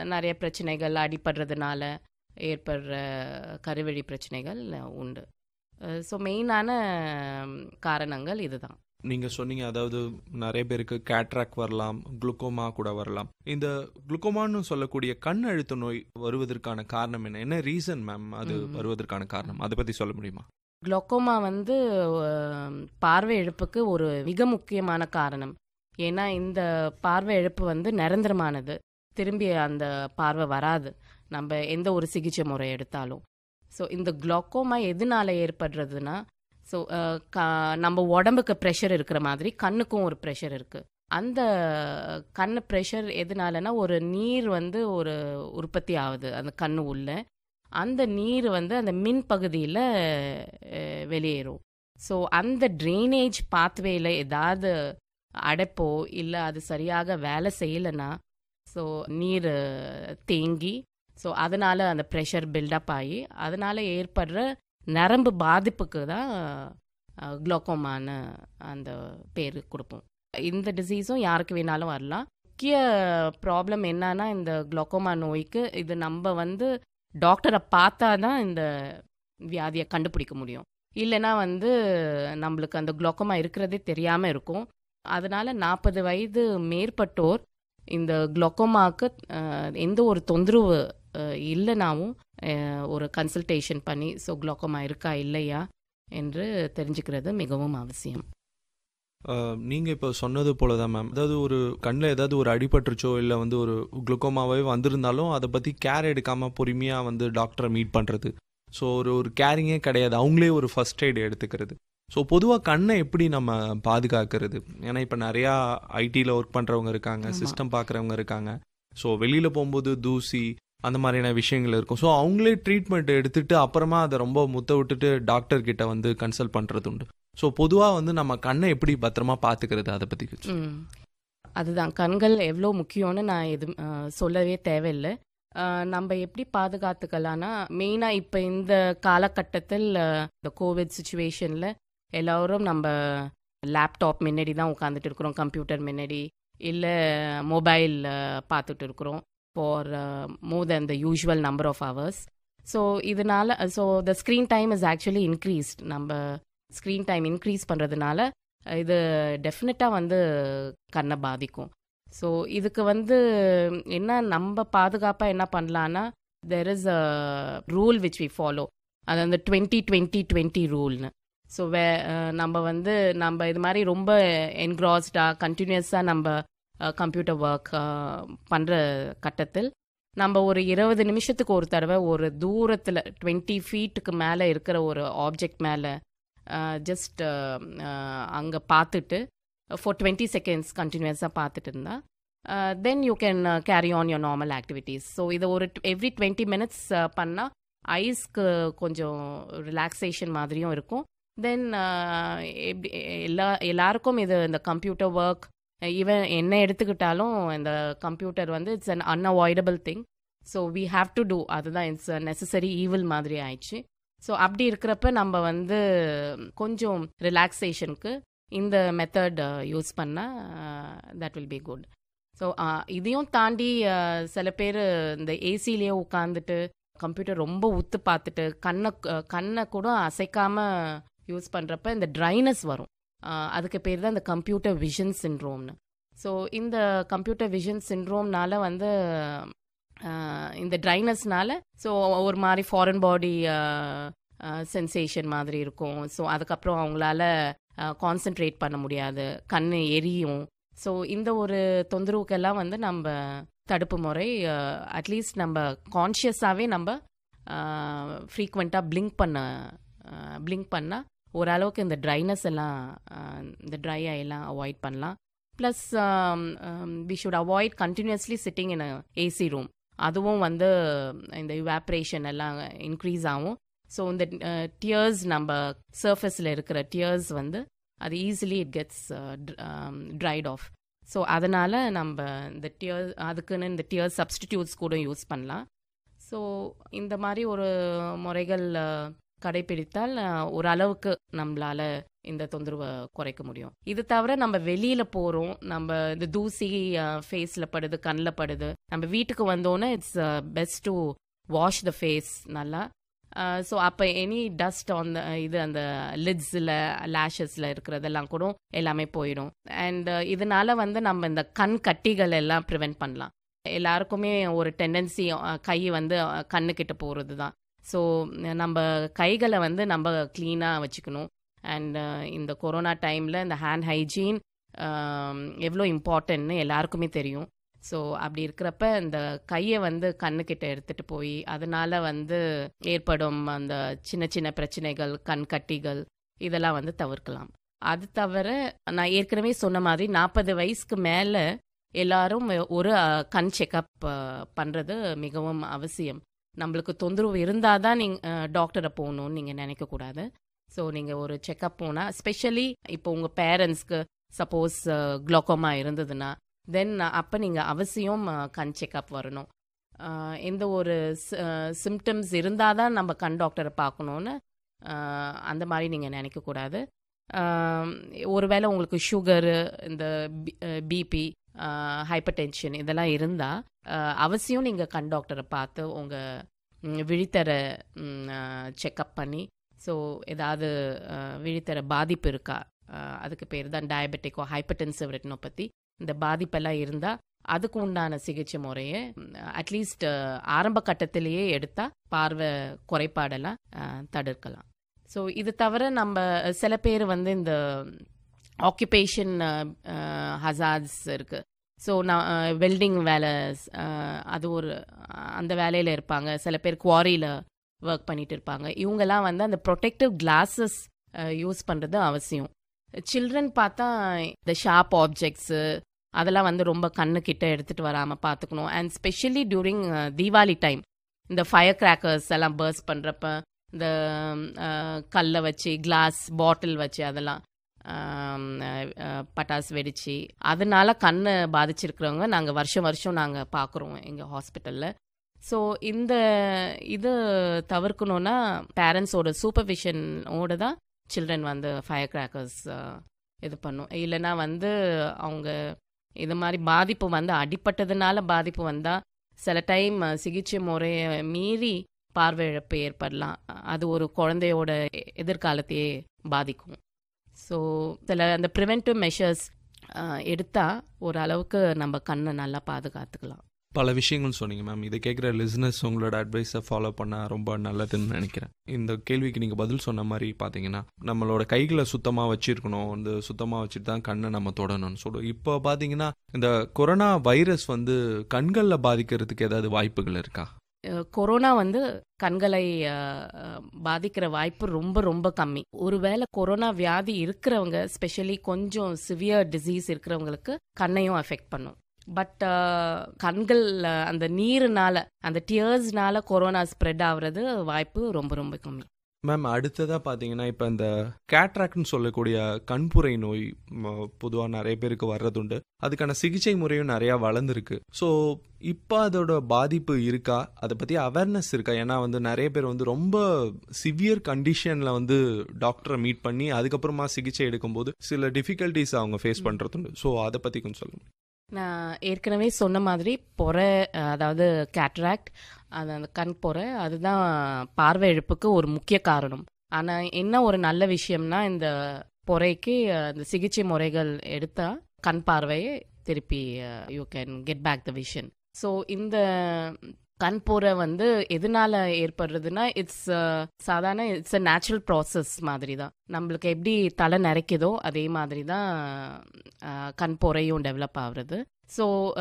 நிறைய பிரச்சனைகள் அடிபடுறதுனால ஏற்படுற கருவழி பிரச்சனைகள் உண்டு. ஸோ மெயினான காரணங்கள் இதுதான். நீங்கள் சொன்னீங்க, அதாவது நிறைய பேருக்கு கேட்ராக் வரலாம், குளுக்கோமா கூட வரலாம். இந்த குளுக்கோமான்னு சொல்லக்கூடிய கண் அழுத்த நோய் வருவதற்கான காரணம் என்ன? என்ன ரீசன் மேம் அது வருவதற்கான காரணம்? அதை பற்றி சொல்ல முடியுமா? குளுக்கோமா பார்வை இழப்புக்கு ஒரு மிக முக்கியமான காரணம். ஏன்னா இந்த பார்வை இழப்பு நிரந்தரமானது. திரும்பி அந்த பார்வை வராது நம்ம எந்த ஒரு சிகிச்சை முறை எடுத்தாலும். ஸோ இந்த குளுக்கோமா எதனால ஏற்படுறதுன்னா, ஸோ நம்ம உடம்புக்கு ப்ரெஷர் இருக்கிற மாதிரி கண்ணுக்கும் ஒரு ப்ரெஷர் இருக்குது. அந்த கண்ணு ப்ரெஷர் எதனாலனா, ஒரு நீர் ஒரு உற்பத்தி ஆகுது அந்த கண்ணு உள்ள. அந்த நீர் அந்த மின் பகுதியில் வெளியேறும். ஸோ அந்த ட்ரைனேஜ் பாத்வேயில் ஏதாவது அடைப்போ இல்லை அது சரியாக வேலை செய்யலைன்னா, ஸோ நீர் தேங்கி, ஸோ அதனால் அந்த ப்ரெஷர் பில்டப் ஆகி அதனால் ஏற்படுற நரம்பு பாதிப்புக்கு தான் குளுக்கோமான்னு அந்த பேர் கொடுப்போம். இந்த டிசீஸும் யாருக்கு வேணாலும் வரலாம். முக்கிய ப்ராப்ளம் என்னன்னா, இந்த குளுக்கோமா நோய்க்கு இது நம்ம டாக்டரை பார்த்தா தான் இந்த வியாதியை கண்டுபிடிக்க முடியும். இல்லைன்னா நம்மளுக்கு அந்த குளுக்கோமா இருக்கிறதே தெரியாமல் இருக்கும். அதனால 40 வயது மேற்பட்டோர் இந்த குளுக்கோமாவுக்கு எந்த ஒரு தொந்தரவு இல்லைனாவும் ஒரு கன்சல்டேஷன் பண்ணி ஸோ குளுக்கோமா இருக்கா இல்லையா என்று தெரிஞ்சுக்கிறது மிகவும் அவசியம். நீங்கள் இப்போ சொன்னது போல தான் மேம், அதாவது ஒரு கண்ணில் ஏதாவது ஒரு அடிபட்டுருச்சோ இல்லை ஒரு குளுக்கோமாவே வந்திருந்தாலும் அதை பற்றி கேர் எடுக்காமல் பொறுமையாக டாக்டரை மீட் பண்ணுறது. ஸோ ஒரு கேரிங்கே கிடையாது, அவங்களே ஒரு ஃபர்ஸ்ட் எய்டு எடுத்துக்கிறது. ஸோ பொதுவாக கண்ணை எப்படி நம்ம பாதுகாக்கிறது? ஏன்னா இப்போ நிறையா ஐடியில் ஒர்க் பண்ணுறவங்க இருக்காங்க, சிஸ்டம் பார்க்குறவங்க இருக்காங்க. ஸோ வெளியில் போகும்போது தூசி அந்த மாதிரியான விஷயங்கள் இருக்கும். ஸோ அவங்களே ட்ரீட்மெண்ட் எடுத்துகிட்டு அப்புறமா அதை ரொம்ப முத்த விட்டுட்டு டாக்டர்கிட்ட கன்சல்ட் பண்ணுறது உண்டு. ஸோ பொதுவாக நம்ம கண்ணை எப்படி பத்திரமா பார்த்துக்கிறது, அதை பற்றி? அதுதான், கண்கள் எவ்வளோ முக்கியம்னு நான் எதுவும் சொல்லவே தேவையில்லை. நம்ம எப்படி பாதுகாத்துக்கலான்னா, மெயினாக இப்போ இந்த காலகட்டத்தில் இந்த கோவிட் சுச்சுவேஷனில் எல்லோரும் நம்ம லேப்டாப் முன்னாடி தான் உட்காந்துட்டு இருக்கிறோம், கம்ப்யூட்டர் முன்னாடி இல்லை மொபைல் பார்த்துட்டு இருக்கிறோம் for more then the usual number of hours. So இதனால the screen time is actually increased. நம்ம ஸ்க்ரீன் டைம் இன்க்ரீஸ் பண்ணுறதுனால இது டெஃபினட்டாக கண்ணை பாதிக்கும். ஸோ இதுக்கு என்ன நம்ம பாதுகாப்பாக என்ன பண்ணலான்னா, there is a rule which we follow. அது 20-20-20 ரூல்னு. ஸோ நம்ம இது மாதிரி ரொம்ப என்க்ராஸ்டாக கண்டினியூஸாக நம்ம கம்ப்யூட்டர் ஒர்க் பண்ணுற கட்டத்தில் நம்ம ஒரு 20 நிமிஷத்துக்கு ஒரு தடவை ஒரு தூரத்தில் 20 ஃபீட்டுக்கு மேலே இருக்கிற ஒரு ஆப்ஜெக்ட் மேலே ஜஸ்ட் அங்கே பார்த்துட்டு ஃபார் 20 செகண்ட்ஸ் கண்டினியூஸாக பார்த்துட்டு இருந்தால் then you can carry on your normal activities. So இதை ஒரு எவ்ரி 20 மினிட்ஸ் பண்ணால் ஐஸ்க்கு கொஞ்சம் ரிலாக்ஸேஷன் மாதிரியும் இருக்கும். தென் எப்படி எல்லாருக்கும் இந்த கம்ப்யூட்டர் ஒர்க், ஈவன் என்ன எடுத்துக்கிட்டாலும் இந்த computer it's an unavoidable thing. So we have to two, அதுதான் இட்ஸ் நெசசரி ஈவில் மாதிரி ஆயிடுச்சு. ஸோ அப்படி இருக்கிறப்ப நம்ம கொஞ்சம் ரிலாக்ஸேஷனுக்கு இந்த மெத்தட் யூஸ் பண்ணால் that will be good. So இதையும் தாண்டி சில பேர் இந்த ஏசிலேயே உட்காந்துட்டு கம்ப்யூட்டர் ரொம்ப உத்து பார்த்துட்டு கண்ணை கூட அசைக்காமல் யூஸ் பண்ணுறப்ப இந்த ட்ரைனஸ் வரும். அதுக்கு பேர் தான் இந்த கம்ப்யூட்டர் விஷன் சிண்ட்ரோம்னு. ஸோ இந்த கம்ப்யூட்டர் விஷன் சிண்ட்ரோம்னால இந்த ட்ரைனஸ்னால ஸோ ஒரு மாதிரி ஃபாரின் பாடி சென்சேஷன் மாதிரி இருக்கும். ஸோ அதுக்கப்புறம் அவங்களால கான்சென்ட்ரேட் பண்ண முடியாது, கண் எரியும். ஸோ இந்த ஒரு தொந்தரவுக்கெல்லாம் நம்ம தடுப்பு முறை அட்லீஸ்ட் நம்ம கான்ஷியஸாகவே நம்ம ஃப்ரீக்வெண்ட்டாக பிளிங்க் பண்ணால் ஓரளவுக்கு இந்த ட்ரைனஸ் எல்லாம் இந்த ட்ரை ஆயெல்லாம் அவாய்ட் பண்ணலாம். Plus we should avoid continuously sitting in AC room. அதுவும் இந்த இவாப்ரேஷன் எல்லாம் இன்க்ரீஸ் ஆகும். ஸோ இந்த டியர்ஸ் நம்ம சர்ஃபேஸில் இருக்கிற டியர்ஸ் அது easily it gets tried of. So அதனால் நம்ம இந்த அதுக்குன்னு இந்த டியர் சப்ஸ்டிடியூட்ஸ் கூட யூஸ் பண்ணலாம். ஸோ இந்த மாதிரி ஒரு முறைகள் கடைபிடித்தால் ஓரளவுக்கு நம்மளால இந்த தொந்தரவை குறைக்க முடியும். இது தவிர நம்ம வெளியில போறோம், நம்ம இந்த தூசி ஃபேஸ்ல படுது, கண்ணில் படுது, நம்ம வீட்டுக்கு வந்தோன்னே it's best to wash the face நல்லா. ஸோ அப்போ எனி டஸ்ட் ஆன் அந்த லிட்ஸில் லேஷஸில் இருக்கிறதெல்லாம் கூட எல்லாமே போயிடும். அண்ட் இதனால நம்ம இந்த கண் கட்டிகள் எல்லாம் ப்ரிவென்ட் பண்ணலாம். எல்லாருக்குமே ஒரு டெண்டன்சி கை கண்ணுக்கிட்ட போகிறது தான். ஸோ நம்ம கைகளை நம்ம க்ளீனாக வச்சுக்கணும். அண்ட் இந்த கொரோனா டைமில் இந்த ஹேண்ட் ஹைஜீன் எவ்வளோ இம்பார்ட்டன்ட்னு எல்லாருக்குமே தெரியும். ஸோ அப்படி இருக்கிறப்ப இந்த கையை கண்ணுக்கிட்ட எடுத்துகிட்டு போய் அதனால் ஏற்படும் அந்த சின்ன சின்ன பிரச்சனைகள், கண் கட்டிகள் இதெல்லாம் தவிர்க்கலாம். அது தவிர நான் ஏற்கனவே சொன்ன மாதிரி 40 வயசுக்கு மேலே எல்லாரும் ஒரு கண் செக்கப் பண்ணுறது மிகவும் அவசியம். நம்மளுக்கு தொந்தரவு இருந்தால் தான் நீங்கள் டாக்டரை போகணுன்னு நீங்கள் நினைக்கக்கூடாது. ஸோ நீங்கள் ஒரு செக்கப் போனால், ஸ்பெஷலி இப்போ உங்கள் பேரண்ட்ஸ்க்கு சப்போஸ் குளோக்கோமா இருந்ததுன்னா தென் அப்போ நீங்கள் அவசியம் கண் செக்கப் வரணும். எந்த ஒரு சிம்டம்ஸ் இருந்தால் தான் நம்ம கண் டாக்டரை பார்க்கணுன்னு அந்த மாதிரி நீங்கள் நினைக்கக்கூடாது. ஒருவேளை உங்களுக்கு சுகரு, இந்த பிபி, ஹைப்பர் டென்ஷன் இதெல்லாம் இருந்தால் அவசியம் நீங்கள் கண் டாக்டரை பார்த்து உங்கள் விழித்தர செக்கப் பண்ணி, ஸோ ஏதாவது விழித்தர பாதிப்பு இருக்கா, அதுக்கு பேர் தான் டயபெட்டிக்கோ ஹைப்பர்டென்சிவ் ரெட்டினோபதி, இந்த பாதிப்பெல்லாம் இருந்தால் அதுக்கு உண்டான சிகிச்சை முறையை அட்லீஸ்ட் ஆரம்ப கட்டத்திலேயே எடுத்தால் பார்வை குறைபாடெல்லாம் தடுக்கலாம். ஸோ இது தவிர நம்ம சில பேர் இந்த ஆக்குபேஷன் ஹசார்ட்ஸ் இருக்குது. ஸோ நான் வெல்டிங் வேலை அது அந்த வேலையில் இருப்பாங்க. சில பேர் குவாரியில் ஒர்க் பண்ணிட்டு இருப்பாங்க. இவங்கெல்லாம் அந்த ப்ரொடெக்டிவ் கிளாஸஸ் யூஸ் பண்ணுறது அவசியம். சில்ட்ரன் பார்த்தா இந்த ஷார்ப் ஆப்ஜெக்ட்ஸு அதெல்லாம் ரொம்ப கண்ணுக்கிட்ட எடுத்துகிட்டு வராமல் பார்த்துக்கணும். And specially during Deepavali time இந்த ஃபயர் கிராக்கர்ஸ் எல்லாம் பர்ஸ்ட் பண்ணுறப்ப இந்த கல்லை வச்சு, கிளாஸ் பாட்டில் வச்சு அதெல்லாம் பட்டாசு வெடிச்சு அதனால கண்ணை பாதிச்சிருக்கிறவங்க நாங்கள் வருஷம் நாங்கள் பார்க்குறோம் எங்கள் ஹாஸ்பிட்டலில். ஸோ இந்த இது தவிர்க்கணுன்னா பேரண்ட்ஸோட சூப்பர்விஷனோடு தான் சில்ட்ரன் ஃபயர் கிராக்கர்ஸ் இது பண்ணும். இல்லைன்னா அவங்க இது மாதிரி பாதிப்பு அடிப்பட்டதுனால பாதிப்பு வந்தால் சில டைம் சிகிச்சை முறையை மீறி பார்வை இழப்பு ஏற்படலாம். அது ஒரு குழந்தையோட எதிர்காலத்தையே பாதிக்கும். ஸோ சில அந்த ப்ரிவென்டிவ் மெஷர்ஸ் எடுத்தால் ஓரளவுக்கு நம்ம கண்ணை நல்லா பாதுகாத்துக்கலாம். பல விஷயங்கள் சொன்னீங்க மேம். இதை கேட்குற லிசனர்ஸ் உங்களோட அட்வைஸை ஃபாலோ பண்ணால் ரொம்ப நல்லதுன்னு நினைக்கிறேன். இந்த கேள்விக்கு நீங்கள் பதில் சொன்ன மாதிரி பார்த்தீங்கன்னா நம்மளோட கைகளை சுத்தமாக வச்சுருக்கணும், சுத்தமாக வச்சுட்டு தான் கண்ணை நம்ம தொடணும்னு சொல்லுவோம். இப்போ பார்த்தீங்கன்னா இந்த கொரோனா வைரஸ் கண்களில் பாதிக்கிறதுக்கு ஏதாவது வாய்ப்புகள் இருக்கா? கொரோனா கண்களை பாதிக்கிற வாய்ப்பு ரொம்ப ரொம்ப கம்மி. ஒருவேளை கொரோனா வியாதி இருக்கிறவங்க, ஸ்பெஷலி கொஞ்சம் சிவியர் டிசீஸ் இருக்கிறவங்களுக்கு கண்ணையும் அஃபெக்ட் பண்ணும். பட் கண்கள் அந்த நீருனால, அந்த டியர்ஸ்னால கொரோனா ஸ்ப்ரெட் ஆகுறது வாய்ப்பு ரொம்ப ரொம்ப கம்மி. மேம், அடுத்ததாக பார்த்தீங்கன்னா இப்போ இந்த கேட்ராக்ட்னு சொல்லக்கூடிய கண்புரை நோய் பொதுவாக நிறைய பேருக்கு வர்றதுண்டு. அதுக்கான சிகிச்சை முறையும் நிறையா வளர்ந்துருக்கு. ஸோ இப்போ அதோட பாதிப்பு இருக்கா, அதை பற்றி அவேர்னஸ் இருக்கா? ஏன்னா நிறைய பேர் ரொம்ப சிவியர் கண்டிஷனில் டாக்டரை மீட் பண்ணி அதுக்கப்புறமா சிகிச்சை எடுக்கும்போது சில டிஃபிகல்ட்டிஸ் அவங்க ஃபேஸ் பண்ணுறதுண்டு. ஸோ அதை பற்றி கொஞ்சம் சொல்லுங்கள். நான் ஏற்கனவே சொன்ன மாதிரி பொறை, அதாவது கேட்ராக்ட், அந்த கண் பொறை, அதுதான் பார்வை இழப்புக்கு ஒரு முக்கிய காரணம். ஆனால் என்ன ஒரு நல்ல விஷயம்னா, இந்த பொறைக்கு அந்த சிகிச்சை முறைகள் எடுத்தால் கண் பார்வையை திருப்பி you can get back the vision. So இந்த கண் பொறை எதனால ஏற்படுறதுன்னா, சாதாரண இட்ஸ் அ நேச்சுரல் ப்ராசஸ் மாதிரி தான். நம்மளுக்கு எப்படி தலை நிறைக்குதோ அதே மாதிரி தான் கண் பொறையும் டெவலப் ஆகுறது. ஸோ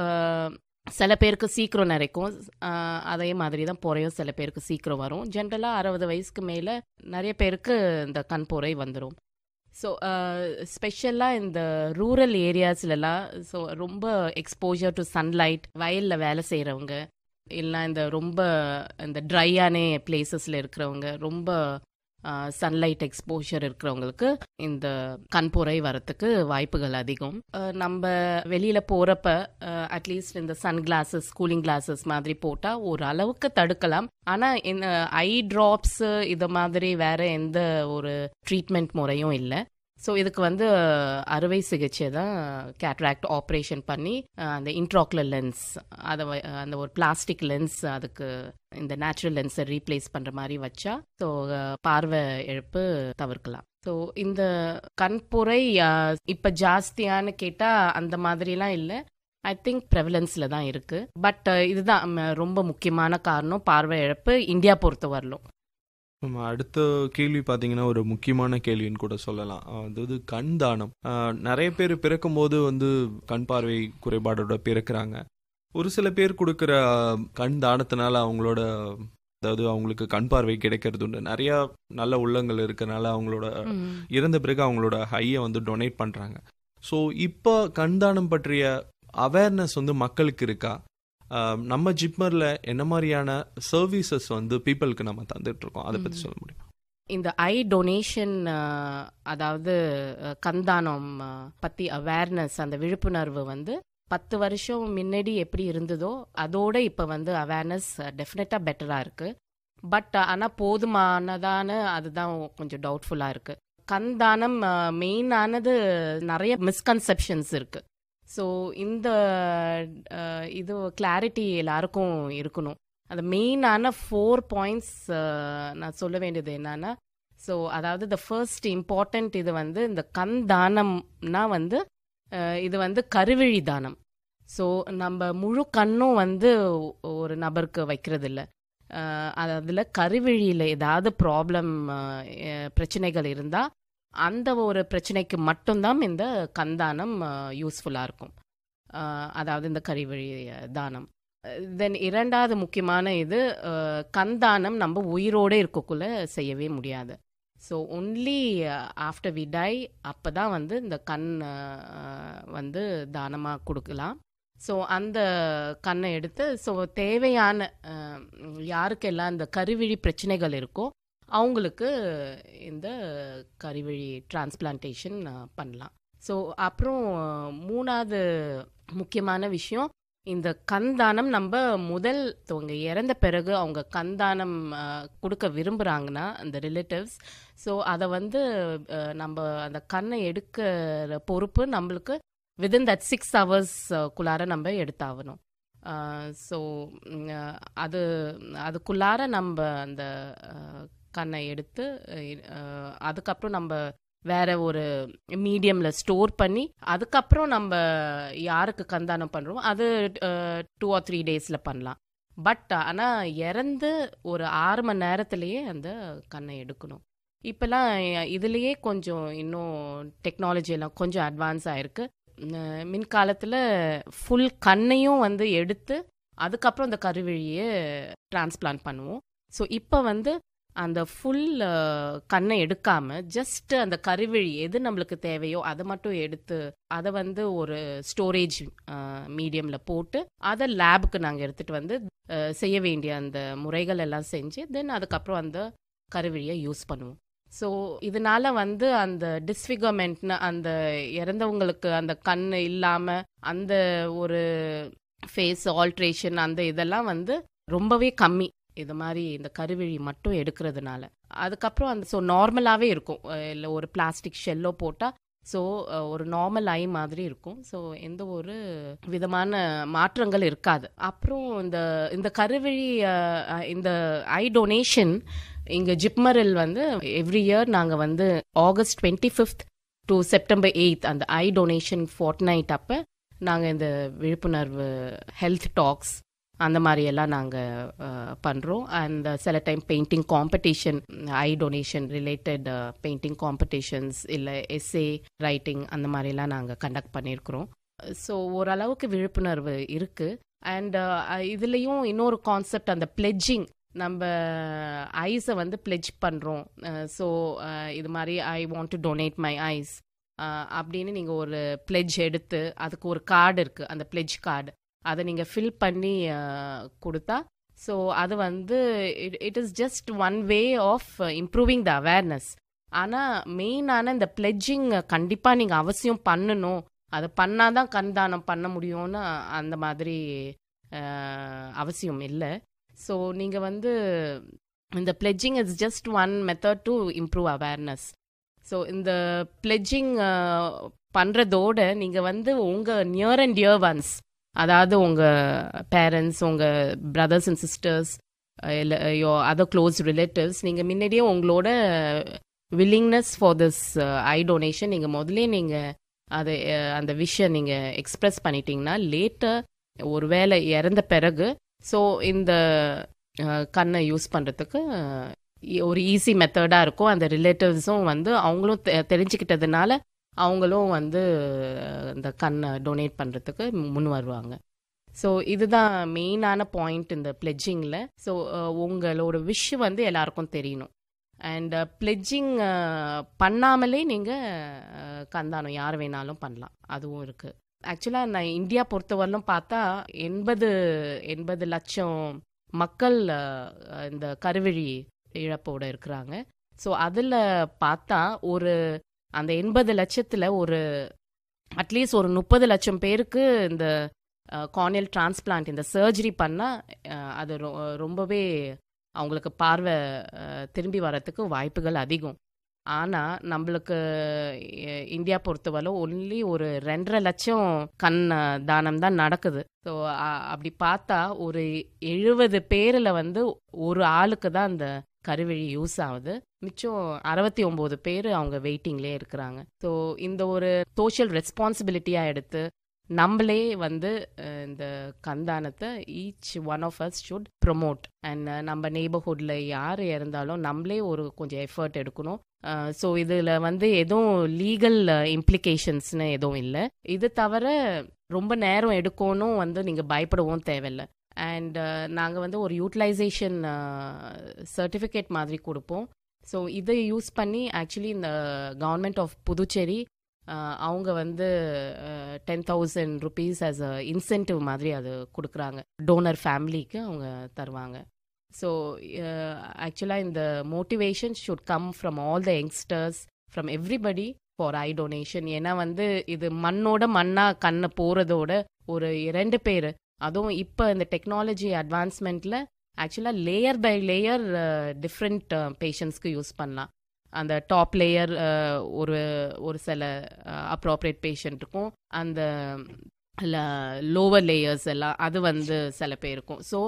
சில பேருக்கு சீக்கிரம் நிறைக்கும், அதே மாதிரி தான் பொறையும் சில பேருக்கு சீக்கிரம் வரும். ஜென்ரலாக 60 வயசுக்கு மேலே நிறைய பேருக்கு இந்த கண் பொறை வந்துடும். ஸோ ஸ்பெஷலாக இந்த ரூரல் ஏரியாஸ்லாம், ஸோ ரொம்ப எக்ஸ்போஜர் டு சன்லைட், வயலில் வேலை செய்கிறவங்க, இல்லைனா இந்த ரொம்ப இந்த ட்ரையான பிளேசஸில் இருக்கிறவங்க, ரொம்ப சன்லைட் எக்ஸ்போஷர் இருக்கிறவங்களுக்கு இந்த கண்புரை வரத்துக்கு வாய்ப்புகள் அதிகம். நம்ம வெளியில போறப்ப அட்லீஸ்ட் இந்த சன் கிளாஸஸ், கூலிங் கிளாஸஸ் மாதிரி போட்டா ஒரு அளவுக்கு தடுக்கலாம். ஆனா இந்த ஐ டிராப்ஸ் இது மாதிரி வேற எந்த ஒரு ட்ரீட்மெண்ட் முறையும் இல்லை. ஸோ இதுக்கு வந்து அறுவை சிகிச்சை தான், கேட்ராக்ட் ஆப்ரேஷன் பண்ணி அந்த இன்ட்ராக்குலர் லென்ஸ், அதை அந்த ஒரு பிளாஸ்டிக் லென்ஸ் அதுக்கு இந்த நேச்சுரல் லென்ஸை ரீப்ளேஸ் பண்ணுற மாதிரி வச்சா ஸோ பார்வை இழப்பு தவிர்க்கலாம். ஸோ இந்த கண்புரை இப்போ ஜாஸ்தியானு கேட்டால் அந்த மாதிரிலாம் இல்லை. ஐ திங்க் ப்ரெவலன்ஸில் தான் இருக்குது. பட் இதுதான் ரொம்ப முக்கியமான காரணம் பார்வை இழப்பு இந்தியா பொறுத்த வரலும். நம்ம அடுத்த கேள்வி பார்த்தீங்கன்னா ஒரு முக்கியமான கேள்வின்னு கூட சொல்லலாம். அதாவது கண் தானம். நிறைய பேர் பிறக்கும் போது வந்து கண் பார்வை குறைபாடோட பிறக்கிறாங்க. ஒரு சில பேர் கொடுக்குற கண் தானத்தினால அவங்களோட, அதாவது அவங்களுக்கு கண் பார்வை கிடைக்கிறது உண்டு. நிறைய நல்ல உள்ளங்கள் இருக்கிறனால அவங்களோட இறந்த பிறகு அவங்களோட ஹையை வந்து டொனேட் பண்ணுறாங்க. ஸோ இப்போ கண் தானம் பற்றிய அவேர்னஸ் வந்து மக்களுக்கு இருக்கா? நம்ம ஜிப்மரில் என்ன மாதிரியான சர்வீசஸ் வந்து பீப்புளுக்கு நம்ம தந்துட்டு இருக்கோம், அதை பற்றி சொல்ல முடியும்? இந்த ஐ டொனேஷன், அதாவது கண்தானம் பற்றி அவேர்னஸ், அந்த விழிப்புணர்வு வந்து 10 வருஷம் முன்னாடி எப்படி இருந்ததோ அதோட இப்போ வந்து அவேர்னஸ் டெஃபினட்டாக பெட்டராக இருக்குது. பட் ஆனால் போதுமானதான அதுதான் கொஞ்சம் டவுட்ஃபுல்லாக இருக்குது. கண்தானம் மெயினானது நிறைய மிஸ்கன்செப்ஷன்ஸ் இருக்குது. ஸோ இந்த இது கிளாரிட்டி எல்லாருக்கும் இருக்கணும். அது மெயினான 4 பாயிண்ட்ஸ் நான் சொல்ல வேண்டியது என்னன்னா, ஸோ அதாவது த ஃபர்ஸ்ட் இம்பார்ட்டண்ட் இது வந்து இந்த கண் தானம்னா வந்து இது வந்து கருவிழி தானம். ஸோ நம்ம முழு கண்ணும் வந்து ஒரு நபருக்கு வைக்கிறது இல்லை. அதில் கருவிழியில் ஏதாவது ப்ராப்ளம், பிரச்சனைகள் இருந்தால் அந்த ஒரு பிரச்சனைக்கு மட்டும்தான் இந்த கண்தானம் யூஸ்ஃபுல்லாக இருக்கும். அதாவது இந்த கருவிழி தானம். தென் இரண்டாவது முக்கியமான இது, கண்தானம் நம்ம உயிரோடு இருக்கக்குள்ள செய்யவே முடியாது. So only after we tie அப்போ தான் வந்து இந்த கண் வந்து தானமாக கொடுக்கலாம். ஸோ அந்த கண்ணை எடுத்து ஸோ தேவையான யாருக்கெல்லாம் இந்த கருவிழி பிரச்சனைகள் இருக்கோ அவங்களுக்கு இந்த கருவிழி டிரான்ஸ்பிளான்டேஷன் பண்ணலாம். ஸோ அப்புறம் மூணாவது முக்கியமான விஷயம், இந்த கண்தானம் நம்ம முதல் அவங்க இறந்த பிறகு அவங்க கண்தானம் கொடுக்க விரும்புகிறாங்கன்னா அந்த ரிலேட்டிவ்ஸ், ஸோ அதை வந்து நம்ம அந்த கண்ணை எடுக்கிற பொறுப்பு நம்மளுக்கு வித்தின் தட் 6 ஹவர்ஸ்க்குள்ளார நம்ம எடுத்தாகணும். ஸோ அதுக்குள்ளார நம்ம அந்த கண்ணை எடுத்து அதுக்கப்புறம் நம்ம வேற ஒரு மீடியம்ல ஸ்டோர் பண்ணி அதுக்கப்புறம் நம்ம யாருக்கு கண்தானம் பண்றோம் அது 2 or 3 டேஸ்ல பண்ணலாம். பட் ஆனால் இறந்து ஒரு 6 மணி நேரத்திலேயே அந்த கண்ணை எடுக்கணும். இப்போல்லாம் இதுலேயே கொஞ்சம் இன்னும் டெக்னாலஜி எல்லாம் கொஞ்சம் அட்வான்ஸ் ஆயிருக்கு. மின்காலத்தில் ஃபுல் கண்ணையும் வந்து எடுத்து அதுக்கப்புறம் அந்த கருவிழியை டிரான்ஸ்பிளான்ட் பண்ணுவோம். ஸோ இப்போ வந்து அந்த ஃபுல் கண்ணை எடுக்காம ஜஸ்ட் அந்த கருவிழி எது நம்மளுக்கு தேவையோ அதை மட்டும் எடுத்து அதை வந்து ஒரு ஸ்டோரேஜ் மீடியம்ல போட்டு அதை லேபுக்கு நாங்கள் எடுத்துட்டு வந்து செய்ய வேண்டிய அந்த முறைகள் எல்லாம் செஞ்சு தென் அதுக்கப்புறம் அந்த கருவிழியை யூஸ் பண்ணுவோம். ஸோ இதனால வந்து அந்த டிஸ்ஃபிகர்மெண்ட்னு அந்த இறந்தவங்களுக்கு அந்த கண் இல்லாம அந்த ஒரு ஃபேஸ் ஆல்ட்ரேஷன் அந்த இதெல்லாம் வந்து ரொம்பவே கம்மி இது மாதிரி இந்த கருவிழி மட்டும் எடுக்கிறதுனால. அதுக்கப்புறம் அந்த ஸோ நார்மலாகவே இருக்கும், இல்லை ஒரு பிளாஸ்டிக் ஷெல்லோ போட்டால் ஸோ ஒரு நார்மல் ஐ மாதிரி இருக்கும். ஸோ எந்த ஒரு விதமான மாற்றங்கள் இருக்காது. அப்புறம் இந்த கருவிழி இந்த ஐ டொனேஷன் இங்கே ஜிப்மரில் வந்து எவ்ரி இயர் நாங்கள் வந்து August 25th to September 8th அந்த ஐ டொனேஷன் ஃபோர்ட்நைட் அப்போ நாங்கள் இந்த விழிப்புணர்வு ஹெல்த் டாக்ஸ் அந்த மாதிரி எல்லாம் நாங்கள் பண்ணுறோம். அண்ட் சில டைம் பெயிண்டிங் காம்படிஷன், ஐ டொனேஷன் ரிலேட்டட் பெயிண்டிங் காம்படிஷன்ஸ் இல்லை எஸ்ஏ ரைட்டிங் அந்த மாதிரிலாம் நாங்கள் கண்டக்ட் பண்ணியிருக்கிறோம். ஸோ ஓரளவுக்கு விழிப்புணர்வு இருக்குது. அண்ட் இதுலேயும் இன்னொரு கான்செப்ட், அந்த பிளெட்ஜிங், நம்ம ஐஸை வந்து பிளெட்ஜ் பண்ணுறோம். ஸோ இது மாதிரி I want to donate my ice அப்படின்னு நீங்கள் ஒரு பிளெட்ஜ் எடுத்து அதுக்கு ஒரு கார்டு இருக்குது, அந்த பிளெட்ஜ் கார்டு அதை நீங்கள் ஃபில் பண்ணி கொடுத்தா ஸோ அது வந்து it is just one way of improving the awareness. ஆனால் மெயினான இந்த பிளெட்ஜிங் கண்டிப்பாக நீங்கள் அவசியம் பண்ணணும், அதை பண்ணாதான் கண் தானம் பண்ண முடியும்னு அந்த மாதிரி அவசியம் இல்லை. ஸோ நீங்கள் வந்து இந்த pledging is just one method to improve awareness. So இந்த பிளெட்ஜிங் பண்ணுறதோட நீங்கள் வந்து உங்கள் நியர் அண்ட் டியர் ஒன்ஸ், அதாவது உங்கள் பேரண்ட்ஸ், உங்கள் பிரதர்ஸ் அண்ட் சிஸ்டர்ஸ், இல்லை அதர் க்ளோஸ் ரிலேட்டிவ்ஸ், நீங்கள் முன்னாடியே உங்களோட willingness for this I donation நீங்கள் முதலே நீங்கள் அதை அந்த விஷயம் நீங்கள் எக்ஸ்ப்ரெஸ் பண்ணிட்டீங்கன்னா லேட்டர் ஒரு வேளை இறந்த பிறகு ஸோ இந்த கண்ணை யூஸ் பண்ணுறதுக்கு ஒரு ஈஸி மெத்தடாக இருக்கும். அந்த ரிலேட்டிவ்ஸும் வந்து அவங்களும் தெரிஞ்சுக்கிட்டதுனால அவங்களும் வந்து இந்த கண்ணை டொனேட் பண்ணுறதுக்கு முன் வருவாங்க. ஸோ இதுதான் மெயினான பாயிண்ட் இந்த பிளெட்ஜிங்கில். ஸோ உங்களோட விஷ் வந்து எல்லாருக்கும் தெரியணும். அண்ட் பிளெட்ஜிங் பண்ணாமலே நீங்கள் கண்தானம் யார் வேணாலும் பண்ணலாம், அதுவும் இருக்குது. ஆக்சுவலாக நான் இந்தியா பொறுத்தவரையிலும் பார்த்தா 80 லட்சம் மக்கள் இந்த கருவிழி இழப்போடு இருக்கிறாங்க. ஸோ அதில் பார்த்தா அந்த 80 லட்சத்தில் அட்லீஸ்ட் ஒரு 30 லட்சம் பேருக்கு இந்த கார்னியல் டிரான்ஸ்பிளான்ட், இந்த சர்ஜரி பண்ணால் அது ரொம்பவே அவங்களுக்கு பார்வை திரும்பி வரத்துக்கு வாய்ப்புகள் அதிகம். ஆனால் நம்மளுக்கு இந்தியா பொறுத்தவரை ஒன்லி ஒரு 2.5 லட்சம் கண் தானம் தான் நடக்குது. ஸோ அப்படி பார்த்தா ஒரு 70 பேரில் வந்து ஒரு ஆளுக்கு தான் அந்த கருவிழி யூஸ் ஆகுது. மிச்சம் 69 பேர் அவங்க வெயிட்டிங்லேயே இருக்கிறாங்க. ஸோ இந்த ஒரு சோஷியல் ரெஸ்பான்சிபிலிட்டியாக எடுத்து நம்மளே வந்து இந்த கண்தானத்தை each one of us should promote. And நம்ம நெய்பர்ஹுட்டில் யார் இருந்தாலும் நம்மளே கொஞ்சம் எஃபர்ட் எடுக்கணும். ஸோ இதில் வந்து எதுவும் லீகல் இம்ப்ளிகேஷன்ஸ்னு எதுவும் இல்லை. இது தவிர ரொம்ப நேரம் எடுக்கணும் வந்து நீங்கள் பயப்படவும் தேவையில்லை. அண்ட் நாங்கள் வந்து ஒரு யூட்டிலைசேஷன் சர்டிஃபிகேட் மாதிரி கொடுப்போம். ஸோ இதை யூஸ் பண்ணி ஆக்சுவலி இந்த கவர்மெண்ட் ஆஃப் புதுச்சேரி அவங்க வந்து 10,000 rupees ஆஸ் அ இன்சென்டிவ் மாதிரி அது கொடுக்குறாங்க, டோனர் ஃபேமிலிக்கு அவங்க தருவாங்க. ஸோ ஆக்சுவலாக இந்த motivation should come from all the youngsters, from everybody for I donation. ஏன்னா வந்து இது மண்ணோட மண்ணாக கண்ணை போகிறதோட ஒரு 2 பேர், அதுவும் இப்போ இந்த டெக்னாலஜி அட்வான்ஸ்மெண்ட்டில் ஆக்சுவலாக லேயர் பை லேயர் டிஃப்ரெண்ட் பேஷண்ட்ஸ்க்கு யூஸ் பண்ணலாம். அந்த டாப் லேயர் ஒரு சில அப்ராப்ரியேட் பேஷண்ட் இருக்கும், அந்த லோவர் லேயர்ஸ் எல்லாம் அது வந்து சில பேருக்கும். ஸோ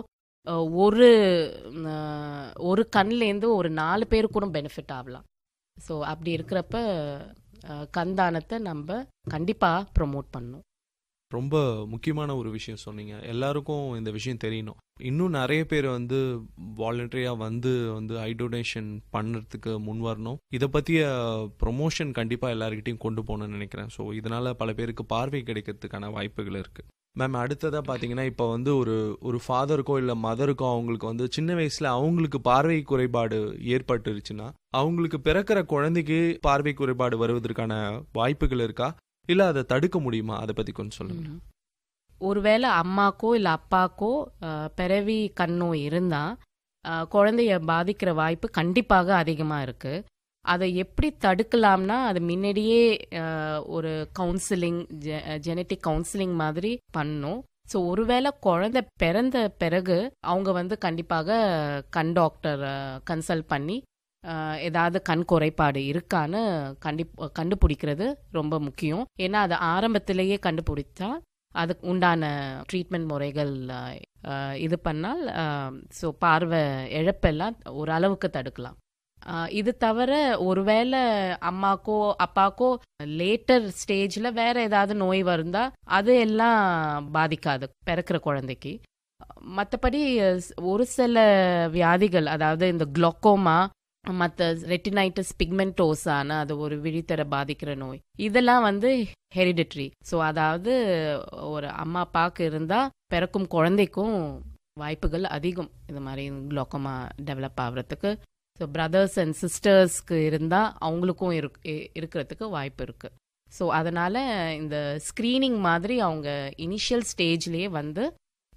ஒரு கண்லேருந்து ஒரு 4 பேருக்கு கூட பெனிஃபிட் ஆகலாம். ஸோ அப்படி இருக்கிறப்ப கண்தானத்தை நம்ம கண்டிப்பாக ப்ரொமோட் பண்ணணும். ரொம்ப முக்கியமான ஒரு விஷயம் சொன்னீங்க. எல்லாருக்கும் இந்த விஷயம் தெரியணும். இன்னும் நிறைய பேர் வந்து வாலண்டரியாக வந்து ஐ டொனேஷன் பண்ணுறதுக்கு முன் வரணும். இதை பற்றிய ப்ரொமோஷன் கண்டிப்பாக எல்லாருக்கிட்டையும் கொண்டு போகணும்னு நினைக்கிறேன். ஸோ இதனால் பல பேருக்கு பார்வை கிடைக்கிறதுக்கான வாய்ப்புகள் இருக்குது. மேம், அடுத்ததாக பார்த்தீங்கன்னா இப்போ வந்து ஒரு ஃபாதருக்கோ இல்லை மதருக்கோ அவங்களுக்கு வந்து சின்ன வயசில் அவங்களுக்கு பார்வை குறைபாடு ஏற்பட்டுருச்சுன்னா அவங்களுக்கு பிறக்கிற குழந்தைக்கு பார்வை குறைபாடு வருவதற்கான வாய்ப்புகள் இருக்கா, இல்லை அதை தடுக்க முடியுமா? அதை பற்றி கொஞ்சம் சொல்லுங்க. ஒருவேளை அம்மாக்கோ இல்லை அப்பாக்கோ பிறவி கண்ணோ இருந்தால் குழந்தைய பாதிக்கிற வாய்ப்பு கண்டிப்பாக அதிகமாக இருக்குது. அதை எப்படி தடுக்கலாம்னா அது முன்னாடியே ஒரு கவுன்சிலிங், ஜெனட்டிக் கவுன்சிலிங் மாதிரி பண்ணணும். ஸோ ஒருவேளை குழந்தை பிறந்த பிறகு அவங்க வந்து கண்டிப்பாக கண் டாக்டர் கன்சல்ட் பண்ணி ஏதாவது கண் குறைபாடு இருக்கான்னு கண்டுபிடிக்கிறது ரொம்ப முக்கியம். ஏன்னா அது ஆரம்பத்திலேயே கண்டுபிடிச்சா அதுக்கு உண்டான ட்ரீட்மெண்ட் முறைகள் இது பண்ணால் ஸோ பார்வை இழப்பெல்லாம் ஓரளவுக்கு தடுக்கலாம். இது தவிர ஒருவேளை அம்மாக்கோ அப்பாக்கோ லேட்டர் ஸ்டேஜில் வேற ஏதாவது நோய் வருந்தா அது எல்லாம் பாதிக்காது பிறக்கிற குழந்தைக்கு. மற்றபடி ஒரு சில வியாதிகள், அதாவது இந்த குளோக்கோமா, மற்ற ரெட்டினைட்டிஸ் பிக்மெண்டோசான அது ஒரு விழித்தர பாதிக்கிற நோய், இதெல்லாம் வந்து ஹெரிடிட்ரி. ஸோ அதாவது ஒரு அம்மா அப்பாவுக்கு இருந்தால் பிறக்கும் குழந்தைக்கும் வாய்ப்புகள் அதிகம் இது மாதிரி குளோக்கோமா டெவலப் ஆகிறதுக்கு. ஸோ பிரதர்ஸ் அண்ட் சிஸ்டர்ஸ்க்கு இருந்தால் அவங்களுக்கும் இருக்கிறதுக்கு வாய்ப்பு இருக்குது. ஸோ அதனால் இந்த ஸ்க்ரீனிங் மாதிரி அவங்க இனிஷியல் ஸ்டேஜ்லேயே வந்து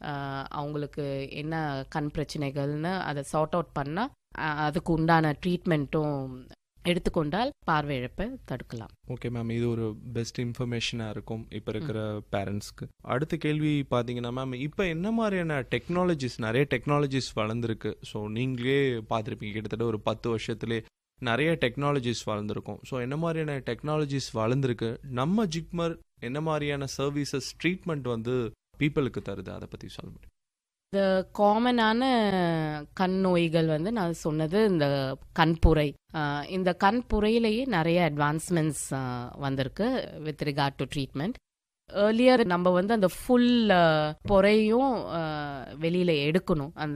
அவங்களுக்கு என்ன கண் பிரச்சனைகள்னு அதை சார்ட் அவுட் பண்ணால் அதுக்கு உண்டான ட்ரீட்மெண்ட்டும் எடுத்துக்கொண்டால் பார்வை இழப்பை தடுக்கலாம். ஓகே மேம், இது ஒரு பெஸ்ட் இன்ஃபர்மேஷனாக இருக்கும் இப்போ இருக்கிற பேரண்ட்ஸ்க்கு. அடுத்த கேள்வி பார்த்தீங்கன்னா மேம், இப்போ என்ன மாதிரியான டெக்னாலஜிஸ், நிறைய டெக்னாலஜிஸ் வளர்ந்துருக்கு. ஸோ நீங்களே பார்த்துருப்பீங்க, கிட்டத்தட்ட ஒரு 10 வருஷத்துலேயே நிறைய டெக்னாலஜிஸ் வளர்ந்துருக்கும். ஸோ என்ன மாதிரியான டெக்னாலஜிஸ் வளர்ந்துருக்கு, நம்ம ஜிப்மர் என்ன மாதிரியான சர்வீசஸ், ட்ரீட்மெண்ட் வந்து பீப்புளுக்கு தருது, அதை பற்றி சொல்ல முடியும்? இந்த காமனான கண் நோய்கள் வந்து நான் சொன்னது இந்த கண்புரை. இந்த கண்புரையிலேயே நிறைய அட்வான்ஸ்மெண்ட்ஸ் வந்திருக்கு with regard to treatment. Earlier நம்ம வந்து அந்த ஃபுல் பொறையும் வெளியில எடுக்கணும், அந்த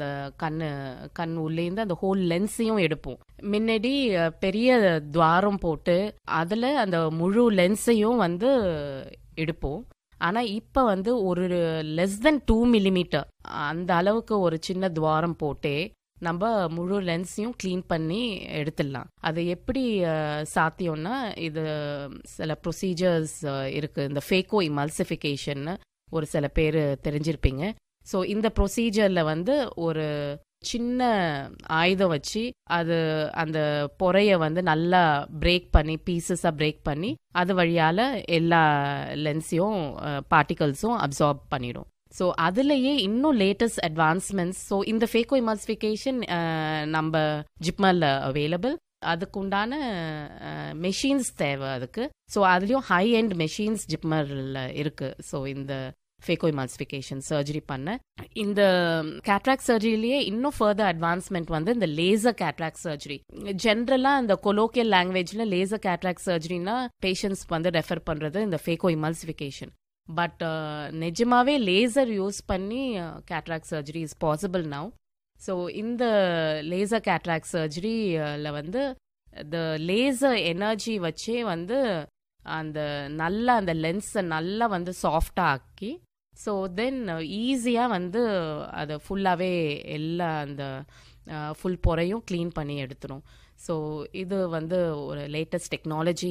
கண் உள்ளேருந்து அந்த ஹோல் லென்ஸையும் எடுப்போம். முன்னாடி பெரிய துவாரம் போட்டு அதில் அந்த முழு லென்ஸையும் வந்து எடுப்போம். ஆனால் இப்போ வந்து ஒரு லெஸ் தென் 2 மில்லிமீட்டர் அந்த அளவுக்கு ஒரு சின்ன துவாரம் போட்டே நம்ம முழு லென்ஸையும் க்ளீன் பண்ணி எடுத்துடலாம். அது எப்படி சாத்தியம்னா, இது சில ப்ரொசீஜர்ஸ் இருக்குது. இந்த ஃபேக்கோ இமல்சிஃபிகேஷன் ஒரு சில பேர் தெரிஞ்சிருப்பீங்க. ஸோ இந்த ப்ரொசீஜரில் வந்து ஒரு சின்ன ஆயுதம் வச்சு அது அந்த பொறையை வந்து நல்லா பிரேக் பண்ணி, பீசஸாக பிரேக் பண்ணி அது வழியால் எல்லா லென்ஸையும் பார்ட்டிகல்ஸும் அப்சார்ப் பண்ணிடும். ஸோ அதுலேயே இன்னும் லேட்டஸ்ட் அட்வான்ஸ்மெண்ட்ஸ். ஸோ இந்த ஃபேக்கோ இமல்சிஃபிகேஷன் நம்ம ஜிப்மரில் அவைலபிள். அதுக்குண்டான மெஷின்ஸ் தேவை அதுக்கு. ஸோ அதுலேயும் ஹை எண்ட் மெஷின்ஸ் ஜிப்மரில் இருக்குது. ஸோ இந்த ஃபேக்கோ இமல்சிஃபிகேஷன் சர்ஜரி பண்ண இந்த கேட்ராக்ட் சர்ஜரியிலேயே இன்னும் ஃபர்தர் அட்வான்ஸ்மெண்ட் வந்து இந்த லேசர் கேட்ராக்ட் சர்ஜரி. ஜென்ரலாக இந்த கொலோக்கியல் லாங்குவேஜில் லேசர் கேட்ராக்ட் சர்ஜரினா பேஷண்ட்ஸ் வந்து ரெஃபர் பண்ணுறது இந்த ஃபேக்கோ இமல்சிஃபிகேஷன். பட் நிஜமாவே லேசர் யூஸ் பண்ணி cataract surgery is possible now. So இந்த லேசர் கேட்ராக்ட் சர்ஜரியில் வந்து இந்த லேசர் எனர்ஜி வச்சே வந்து அந்த லென்ஸை நல்லா வந்து சாஃப்டாக ஆக்கி, ஸோ தென் ஈஸியாக வந்து அதை ஃபுல்லாகவே எல்லா அந்த ஃபுல் பொறையும் க்ளீன் பண்ணி எடுத்துரும். ஸோ இது வந்து ஒரு latest technology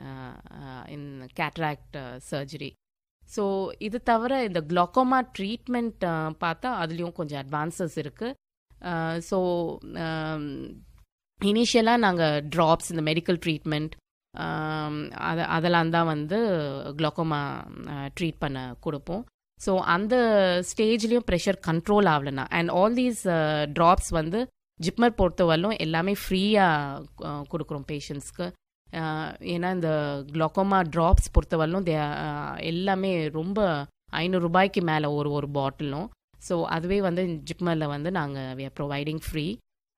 in cataract surgery. So இது தவிர இந்த குளோக்கோமா ட்ரீட்மெண்ட் பார்த்தா அதுலேயும் கொஞ்சம் அட்வான்சஸ் இருக்குது. ஸோ இனிஷியலாக நாங்கள் ட்ராப்ஸ், இந்த மெடிக்கல் ட்ரீட்மெண்ட் அதெல்லாம் தான் வந்து குளோக்கோமா ட்ரீட் பண்ண கொடுப்போம். ஸோ அந்த ஸ்டேஜ்லேயும் ப்ரெஷர் கண்ட்ரோல் ஆகலைன்னா, அண்ட் ஆல் தீஸ் ட்ராப்ஸ் வந்து ஜிப்மர் பொறுத்தவரையிலும் எல்லாமே ஃப்ரீயாக கொடுக்குறோம் பேஷண்ட்ஸ்க்கு. ஏன்னா இந்த குளோக்கோமா ட்ராப்ஸ் பொறுத்தவரையிலும் எல்லாமே ரொம்ப 500 ரூபாய்க்கு மேலே ஒரு பாட்டிலும். ஸோ அதுவே வந்து ஜிப்மரில் வந்து நாங்கள் we are providing ஃப்ரீ.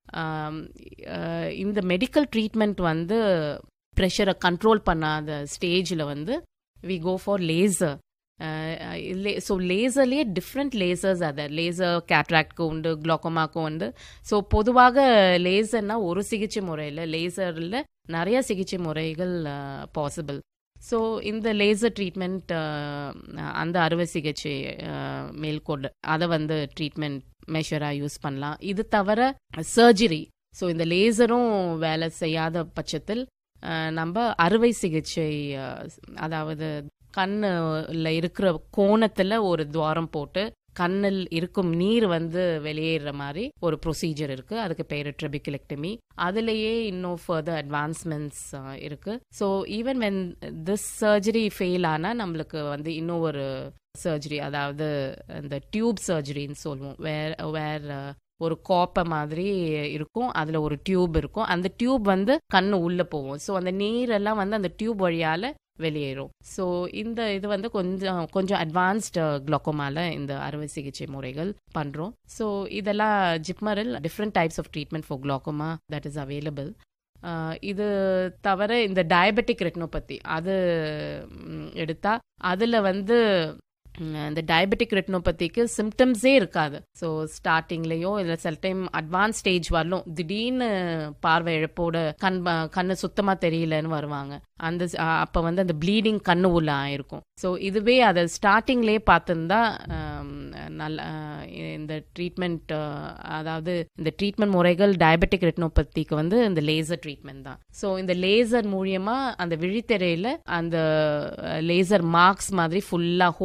இந்த மெடிக்கல் ட்ரீட்மெண்ட் வந்து ப்ரெஷரை கண்ட்ரோல் பண்ணாத ஸ்டேஜில் வந்து we go for laser. So லேசர்லேயே different lasers, அதை லேசர் கேட்ராக்ட்க்கு உண்டு, குளோக்கோமாக்கும் உண்டு. ஸோ பொதுவாக லேசர்னால் ஒரு சிகிச்சை முறையில், லேசரில் நிறைய சிகிச்சை முறைகள் பாசிபிள். ஸோ இந்த லேசர் ட்ரீட்மெண்ட், அந்த அறுவை சிகிச்சை மேல்கொண்டு அதை வந்து ட்ரீட்மெண்ட் மெஷராக யூஸ் பண்ணலாம். இது தவிர சர்ஜரி, ஸோ இந்த லேசரும் வேலை செய்யாத பட்சத்தில் நம்ம அறுவை சிகிச்சை, அதாவது கண்ணில் இருக்கிற கோணத்தில் ஒரு துவாரம் போட்டு கண்ணில் இருக்கும் நீர் வந்து வெளியேற மாதிரி ஒரு ப்ரொசீஜர் இருக்குது. அதுக்கு பேர் ட்ரெபிகுலெக்டமி. அதுலேயே இன்னும் ஃபர்தர் அட்வான்ஸ்மெண்ட்ஸ் இருக்குது. So even when this surgery fail ஆனால் நம்மளுக்கு வந்து இன்னும் ஒரு சர்ஜரி, அதாவது இந்த டியூப் சர்ஜரின்னு சொல்லுவோம். வேர் ஒரு கோப்பை மாதிரி இருக்கும், அதில் ஒரு டியூப் இருக்கும். அந்த டியூப் வந்து கண்ணு உள்ளே போகும். ஸோ அந்த நீரெல்லாம் வந்து அந்த டியூப் வழியால் வெளியேறும். ஸோ இது வந்து கொஞ்சம் அட்வான்ஸ்டு குளோக்கோமால இந்த அறுவை சிகிச்சை முறைகள் பண்ணுறோம். ஸோ இதெல்லாம் ஜிப்மரில் different types of treatment for glaucoma that is available. இது தவிர இந்த டயபெட்டிக் ரெட்டினோபதி அது எடுத்தால் அதில் வந்து இந்த டயபெட்டிக் ரெட்டினோபதிக்கு சிம்டம்ஸே இருக்காது. ஸோ ஸ்டார்டிங்லேயோ இல்லை சில டைம் அட்வான்ஸ் ஸ்டேஜ் வரலும் திடீர்னு பார்வை இழப்போட கண்ணு சுத்தமாக தெரியலன்னு வருவாங்க. அப்போ வந்து அந்த ப்ளீடிங் கண்ணு உள்ள ஆயிருக்கும். ஸோ இதுவே அதை ஸ்டார்டிங்லேயே பார்த்துருந்தா நல்ல இந்த ட்ரீட்மெண்ட், அதாவது இந்த ட்ரீட்மெண்ட் முறைகள் டயபெட்டிக் ரெட்டினோபதிக்கு வந்து இந்த லேசர் ட்ரீட்மெண்ட் தான். ஸோ இந்த லேசர் மூலியமாக அந்த விழித்திரையில் அந்த லேசர் மார்க்ஸ் மாதிரி ஃபுல்லாக ஹோல்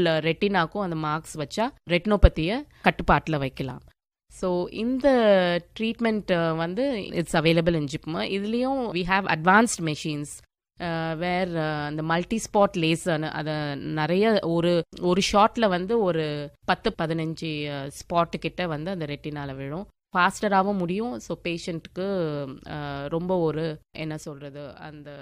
ரெட்டினாக்கும் அந்த மார்க்ஸ் வச்சா ரெட்டினோபதியை கட்டுப்பாட்டில் வைக்கலாம். ஸோ இந்த ட்ரீட்மெண்ட் வந்து இட்ஸ் அவைலபிள் இன் ஜிப்மர். இதுலேயும் வி ஹாவ் அட்வான்ஸ்ட் மெஷின்ஸ் வேர் அந்த மல்டி ஸ்பாட் லேசர்னு அதை நிறைய ஒரு ஷாட்டில் வந்து ஒரு 10-15 ஸ்பாட்டு கிட்ட வந்து அந்த ரெட்டினால விழும். ஃபாஸ்டராகவும் முடியும். ஸோ பேஷண்ட்டுக்கு ரொம்ப ஒரு என்ன சொல்கிறது அந்த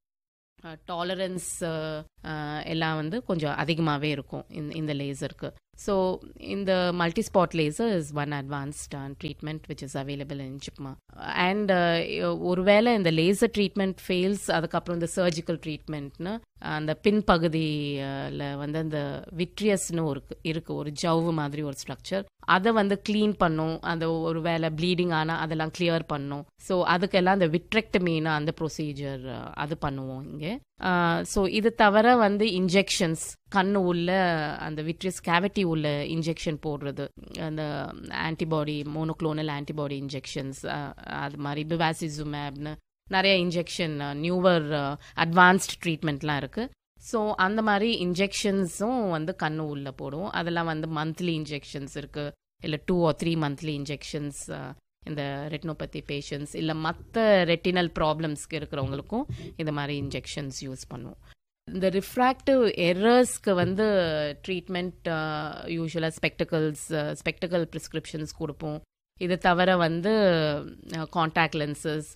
டாலரன்ஸ் எல்லாம் வந்து கொஞ்சம் அதிகமாகவே இருக்கும் இந்த லேசருக்கு. ஸோ இந்த multi spot laser is one advanced treatment which is available in JIPMER. And ஒருவேளை இந்த லேசர் ட்ரீட்மெண்ட் ஃபெயில்ஸ், அதுக்கப்புறம் இந்த சர்ஜிக்கல் ட்ரீட்மெண்ட்னு அந்த பின்பகுதியில் வந்து அந்த விட்ரியஸ்னு இருக்கு ஒரு ஜவ்வு மாதிரி ஒரு ஸ்ட்ரக்சர், அதை வந்து க்ளீன் பண்ணும். அந்த ஒரு வேளை ப்ளீடிங் ஆனால் அதெல்லாம் கிளியர் பண்ணும். ஸோ அதுக்கெல்லாம் அந்த விட்ரெக்டமீனா அந்த ப்ரொசீஜர் அது பண்ணுவோம் இங்கே. ஸோ இது தவிர வந்து இன்ஜெக்ஷன்ஸ், கண்ணு உள்ள அந்த விட்ரியஸ் கேவிட்டி உள்ள இன்ஜெக்ஷன் போடுறது, அந்த ஆன்டிபாடி மோனோக்ளோனல் ஆன்டிபாடி இன்ஜெக்ஷன்ஸ், அது மாதிரி பிவாசிசுமேப்னு நிறைய இன்ஜெக்ஷன் நியூவர் அட்வான்ஸ்ட் ட்ரீட்மெண்ட்லாம் இருக்குது. ஸோ அந்த மாதிரி இன்ஜெக்ஷன்ஸும் வந்து கண்ணு உள்ள போடுவோம். அதெல்லாம் வந்து மந்த்லி இன்ஜெக்ஷன்ஸ் இருக்குது, இல்லை 2 or 3 மந்த்லி இன்ஜெக்ஷன்ஸ் இந்த ரெட்டினோபதி பேஷண்ட்ஸ் இல்லை மற்ற ரெட்டினல் ப்ராப்ளம்ஸ்க்கு இருக்கிறவங்களுக்கும் இந்த மாதிரி இன்ஜெக்ஷன்ஸ் யூஸ் பண்ணுவோம். இந்த ரிஃப்ராக்டிவ் எரர்ஸ்க்கு வந்து ட்ரீட்மெண்ட் யூஸ்வலாக ஸ்பெக்டிக்கல் ப்ரிஸ்கிரிப்ஷன்ஸ் கொடுப்போம். இது தவிர வந்து காண்டாக்ட் லென்சஸ்,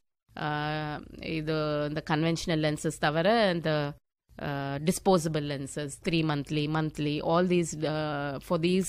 இது இந்த கன்வென்ஷனல் லென்சஸ் தவிர இந்த disposable lenses 3 monthly all these for these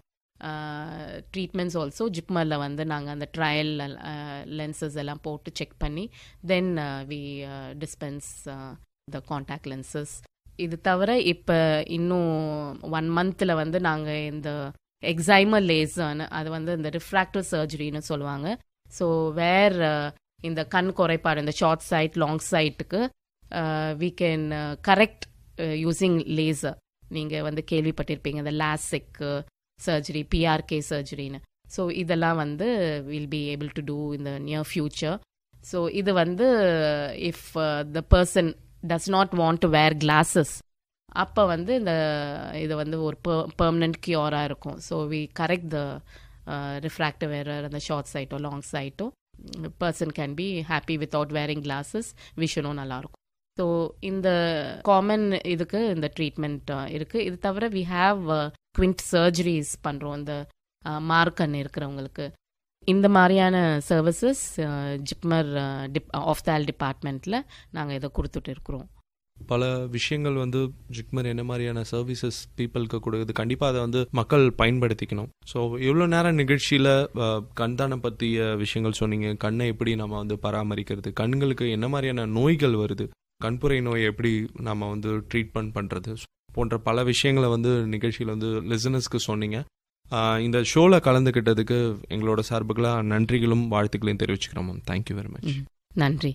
treatments also ஜிப்மர்ல வந்து நாங்கள் அந்த ட்ரையல் லென்சஸ் எல்லாம் போட்டு செக் பண்ணி then we dispense the contact lenses. இது தவிர இப்போ இன்னும் 1 monthல வந்து நாங்கள் இந்த எக்ஸைமர் லேசர்னு அது வந்து இந்த ரிஃப்ராக்டிவ் சர்ஜரின்னு சொல்லுவாங்க. ஸோ வேர் இந்த கண் குறைபாடு இந்த ஷார்ட் சைட் லாங் சைட்டுக்கு we can correct using laser. நீங்கள் வந்து கேள்விப்பட்டிருப்பீங்க இந்த லாசிக் சர்ஜரி, PRK சர்ஜரின்னு. ஸோ இதெல்லாம் வந்து will be able to two in the near future. So இது வந்து if the person does not want to where classes, அப்போ வந்து இது வந்து ஒரு பெர்மனன்ட் கியூராக இருக்கும். So we correct the refractive error அந்த short சைட்டோ long சைட்டோ. Person can be happy without wearing classes, விஷனும் நல்லாயிருக்கும். ஸோ இந்த காமன் இதுக்கு இந்த ட்ரீட்மெண்ட் இருக்குது. இது தவிர வி ஹாவ் குவிண்ட் சர்ஜரிஸ் பண்ணுறோம் இந்த மார்க்கன் இருக்கிறவங்களுக்கு. இந்த மாதிரியான சர்வீசஸ் ஜிப்மர் ஆஃப்தால் டிபார்ட்மெண்ட்டில் நாங்கள் இதை கொடுத்துட்டு இருக்கிறோம். பல விஷயங்கள் வந்து ஜிப்மர் என்ன மாதிரியான சர்வீசஸ் பீப்புளுக்கு கொடுக்குது, கண்டிப்பாக அதை வந்து மக்கள் பயன்படுத்திக்கணும். ஸோ இவ்வளோ நேரம் நிகழ்ச்சியில் கண்தானம் பற்றிய விஷயங்கள் சொன்னீங்க. கண்ணை எப்படி நம்ம வந்து பராமரிக்கிறது, கண்களுக்கு என்ன மாதிரியான நோய்கள் வருது, கண்புரை நோயை எப்படி நம்ம வந்து ட்ரீட்மெண்ட் பண்ணுறது போன்ற பல விஷயங்களை வந்து நிகழ்ச்சியில் வந்து லிசனர்ஸ்க்கு சொன்னீங்க. இந்த ஷோவில் கலந்துக்கிட்டதுக்கு எங்களோட சார்புகளாக நன்றிகளும் வாழ்த்துக்களையும் தெரிவிச்சுக்கிறோம் மேம். Thank you very much. நன்றி.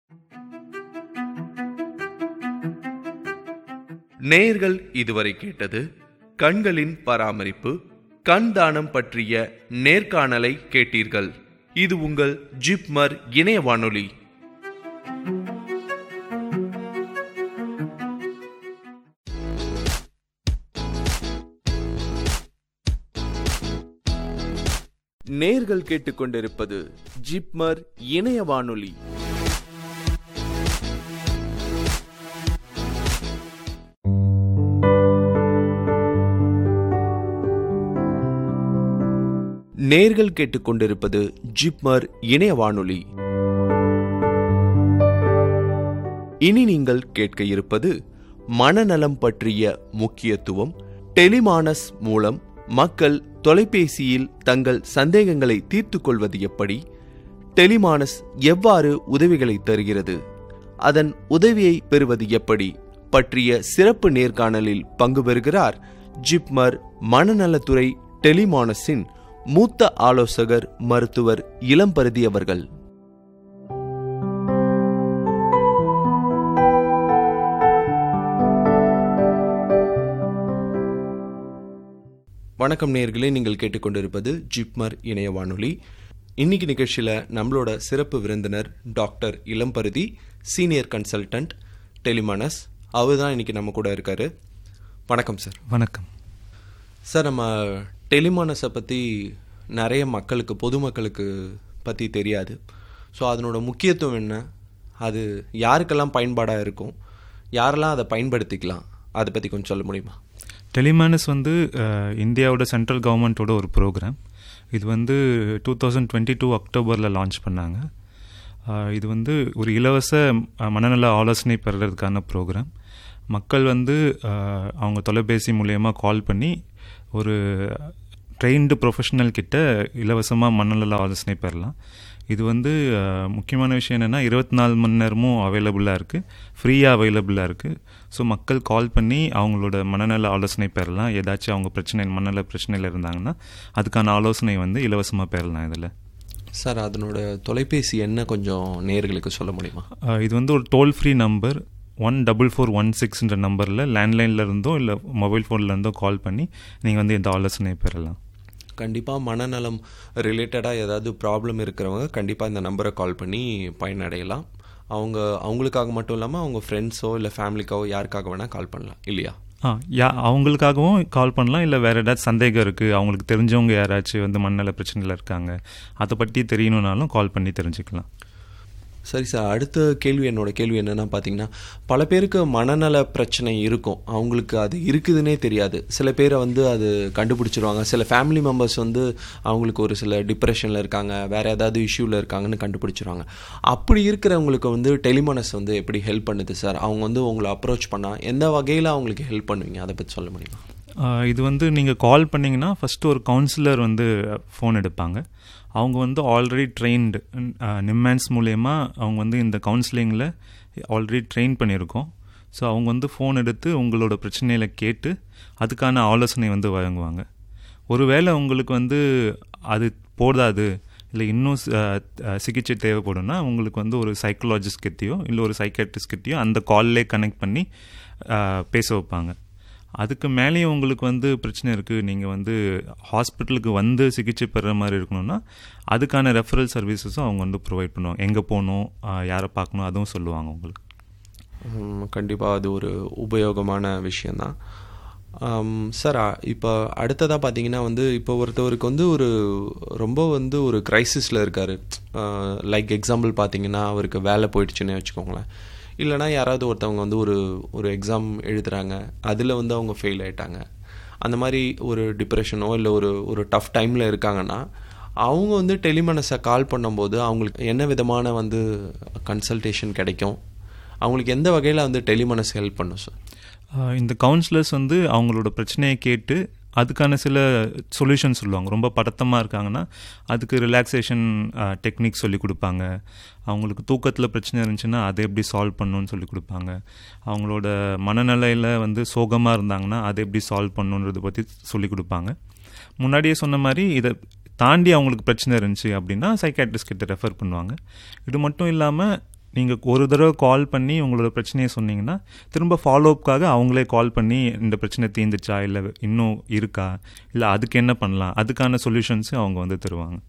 நேயர்கள் இதுவரை கேட்டது கண்களின் பராமரிப்பு, கண் தானம் பற்றிய நேர்காணலை கேட்டீர்கள். இது உங்கள் ஜிப்மர் இணைய வானொலி. நேர்கள் கேட்டுக்கொண்டிருப்பது ஜிப்மர் இணைய வானொலி. நேர்கள் கேட்டுக்கொண்டிருப்பது ஜிப்மர் இணைய வானொலி. இனி நீங்கள் கேட்க இருப்பது மனநலம் பற்றிய முக்கியத்துவம். டெலிமானஸ் மூலம் மக்கள் தொலைபேசியில் தங்கள் சந்தேகங்களை தீர்த்து கொள்வது எப்படி, டெலிமானஸ் எவ்வாறு உதவிகளை தருகிறது, அதன் உதவியை பெறுவது எப்படி பற்றிய சிறப்பு நேர்காணலில் பங்கு பெறுகிறார் ஜிப்மர் மனநலத்துறை டெலிமானஸின் மூத்த ஆலோசகர் மருத்துவர் இளம்பருதி அவர்கள். வணக்கம் நேயர்களே, நீங்கள் கேட்டுக்கொண்டிருப்பது ஜிப்மர் இணைய வானொலி. இன்னைக்கு நிகழ்ச்சியில் நம்மளோட சிறப்பு விருந்தினர் doctor Ilamparithi, senior consultant Tele MANAS. அவர் தான் இன்னைக்கு நம்ம கூட இருக்காரு. வணக்கம் சார். வணக்கம் சார், நம்ம டெலிமானஸை பற்றி நிறைய மக்களுக்கு, பொதுமக்களுக்கு பற்றி தெரியாது. ஸோ அதனோட முக்கியத்துவம் என்ன, அது யாருக்கெல்லாம் பயன்பாடாக இருக்கும், யாரெல்லாம் அதை பயன்படுத்திக்கலாம், அதை பற்றி கொஞ்சம் சொல்ல முடியுமா? டெலிமானஸ் வந்து இந்தியாவோட சென்ட்ரல் கவர்மெண்ட்டோட ஒரு ப்ரோக்ராம். இது வந்து 2022 அக்டோபரில் லான்ச் பண்ணாங்க. இது வந்து ஒரு இலவச மனநல ஆலோசனை பெறுறதுக்கான ப்ரோக்ராம். மக்கள் வந்து அவங்க தொலைபேசி மூலயமா கால் பண்ணி ஒரு ட்ரெயின்டு ப்ரொஃபஷனல் கிட்ட இலவசமாக மனநல ஆலோசனை பெறலாம். இது வந்து முக்கியமான விஷயம் என்னென்னா 24 மணி நேரமும் அவைலபிளாக இருக்குது, ஃப்ரீயாக அவைலபிளாக இருக்குது. ஸோ மக்கள் கால் பண்ணி அவங்களோட மனநல ஆலோசனை பெறலாம். ஏதாச்சும் அவங்க மனநல பிரச்சனையில் இருந்தாங்கன்னா அதுக்கான ஆலோசனை வந்து இலவசமாக பெறலாம். இதில் சார், அதனோட தொலைபேசி என்ன கொஞ்சம் நேயர்களுக்கு சொல்ல முடியுமா? இது வந்து ஒரு டோல் ஃப்ரீ நம்பர் 14416 நம்பரில் லேண்ட்லைனில் இருந்தோ இல்லை மொபைல் ஃபோனில் இருந்தோ கால் பண்ணி நீங்கள் வந்து இந்த ஆலோசனை பெறலாம். கண்டிப்பாக மனநலம் ரிலேட்டடாக ஏதாவது ப்ராப்ளம் இருக்கிறவங்க கண்டிப்பாக இந்த நம்பரை கால் பண்ணி பயனடையலாம். அவங்களுக்காக மட்டும் இல்லாமல் அவங்க ஃப்ரெண்ட்ஸோ இல்லை ஃபேமிலிக்காவோ யாருக்காக வேணால் கால் பண்ணலாம் இல்லையா? அவங்களுக்காகவும் கால் பண்ணலாம். இல்லை வேறு ஏதாச்சும் சந்தேகம் இருக்குது, அவங்களுக்கு தெரிஞ்சவங்க யாராச்சும் வந்து மனநல பிரச்சனையில் இருக்காங்க, அதை பற்றி தெரியணுன்னாலும் கால் பண்ணி தெரிஞ்சுக்கலாம். சரி சார், அடுத்த என்னோட கேள்வி என்னென்னா பார்த்தீங்கன்னா, பல பேருக்கு மனநல பிரச்சனை இருக்கும், அவங்களுக்கு அது இருக்குதுன்னே தெரியாது. சில பேரை வந்து அது கண்டுபிடிச்சிருவாங்க. சில ஃபேமிலி மெம்பர்ஸ் வந்து அவங்களுக்கு ஒரு சில டிப்ரெஷனில் இருக்காங்க, வேறு ஏதாவது இஷ்யூவில் இருக்காங்கன்னு கண்டுபிடிச்சிருவாங்க. அப்படி இருக்கிறவங்களுக்கு வந்து டெலிமானஸ் வந்து எப்படி ஹெல்ப் பண்ணுது சார்? அவங்க வந்து உங்களை அப்ரோச் பண்ணால் எந்த வகையில் அவங்களுக்கு ஹெல்ப் பண்ணுவீங்க, அதை பற்றி சொல்ல முடியுமா? இது வந்து நீங்கள் கால் பண்ணிங்கன்னா ஃபஸ்ட்டு ஒரு கவுன்சிலர் வந்து ஃபோன் எடுப்பாங்க. அவங்க வந்து ஆல்ரெடி ட்ரெயின்டு நிம்மான்ஸ் மூலயமா அவங்க வந்து இந்த கவுன்சிலிங்கில் ஆல்ரெடி ட்ரெயின் பண்ணியிருக்கோம். ஸோ அவங்க வந்து ஃபோன் எடுத்து உங்களோட பிரச்சனையில் கேட்டு அதுக்கான ஆலோசனை வந்து வழங்குவாங்க. ஒருவேளை உங்களுக்கு வந்து அது போதாது, இல்லை இன்னும் சிகிச்சை தேவைப்படும்னா உங்களுக்கு வந்து ஒரு சைக்காலஜிஸ்ட் கிட்டேயோ இல்லை ஒரு சைக்காட்ரிஸ்ட் கிட்டேயோ அந்த கால்லே கனெக்ட் பண்ணி பேச வைப்பாங்க. அதுக்கு மேலேயும் உங்களுக்கு வந்து பிரச்சனை இருக்குது, நீங்கள் வந்து ஹாஸ்பிட்டலுக்கு வந்து சிகிச்சை பெறுற மாதிரி இருக்கணும்னா அதுக்கான ரெஃபரல் சர்வீசஸும் அவங்க வந்து ப்ரொவைட் பண்ணுவாங்க. எங்கே போகணும், யாரை பார்க்கணும், அதுவும் சொல்லுவாங்க உங்களுக்கு. கண்டிப்பாக அது ஒரு உபயோகமான விஷயந்தான். சார், இப்போ அடுத்ததாக பார்த்தீங்கன்னா வந்து இப்போ ஒருத்தவருக்கு வந்து ரொம்ப வந்து ஒரு க்ரைசிஸில் இருக்கார். லைக் எக்ஸாம்பிள் பார்த்தீங்கன்னா அவருக்கு வேலை போயிடுச்சுன்னே வச்சுக்கோங்களேன். இல்லைனா யாராவது ஒருத்தவங்க வந்து ஒரு எக்ஸாம் எழுதுகிறாங்க, அதில் வந்து அவங்க ஃபெயில் ஆகிட்டாங்க. அந்த மாதிரி ஒரு டிப்ரெஷனோ இல்லை ஒரு டஃப் டைமில் இருக்காங்கன்னா அவங்க வந்து டெலிமானஸை கால் பண்ணும்போது அவங்களுக்கு என்ன விதமான வந்து கன்சல்டேஷன் கிடைக்கும், அவங்களுக்கு எந்த வகையில் வந்து டெலிமானஸ் ஹெல்ப் பண்ணும் சார்? இந்த கவுன்சிலர்ஸ் வந்து அவங்களோட பிரச்சனையை கேட்டு அதுக்கான சில சொல்யூஷன் சொல்லுவாங்க. ரொம்ப பதட்டமாக இருக்காங்கன்னா அதுக்கு ரிலாக்ஸேஷன் டெக்னிக் சொல்லி கொடுப்பாங்க. அவங்களுக்கு தூக்கத்தில் பிரச்சனை இருந்துச்சுன்னா அதை எப்படி சால்வ் பண்ணணுன்னு சொல்லி கொடுப்பாங்க. அவங்களோட மனநிலையில் வந்து சோகமாக இருந்தாங்கன்னா அதை எப்படி சால்வ் பண்ணணுன்றதை பற்றி சொல்லி கொடுப்பாங்க. முன்னாடியே சொன்ன மாதிரி இதை தாண்டி அவங்களுக்கு பிரச்சனை இருந்துச்சு அப்படின்னா சைக்காட்ரிஸ்ட் கிட்ட ரெஃபர் பண்ணுவாங்க. இது மட்டும் இல்லாமல் நீங்கள் ஒரு தடவை கால் பண்ணி உங்களோட பிரச்சனையை சொன்னீங்கன்னா திரும்ப ஃபாலோஅப்காக அவங்களே கால் பண்ணி இந்த பிரச்சனை தீர்ந்துச்சா இல்லை இன்னும் இருக்கா, இல்லை அதுக்கு என்ன பண்ணலாம், அதுக்கான சொல்யூஷன்ஸும் அவங்க வந்து தருவாங்க.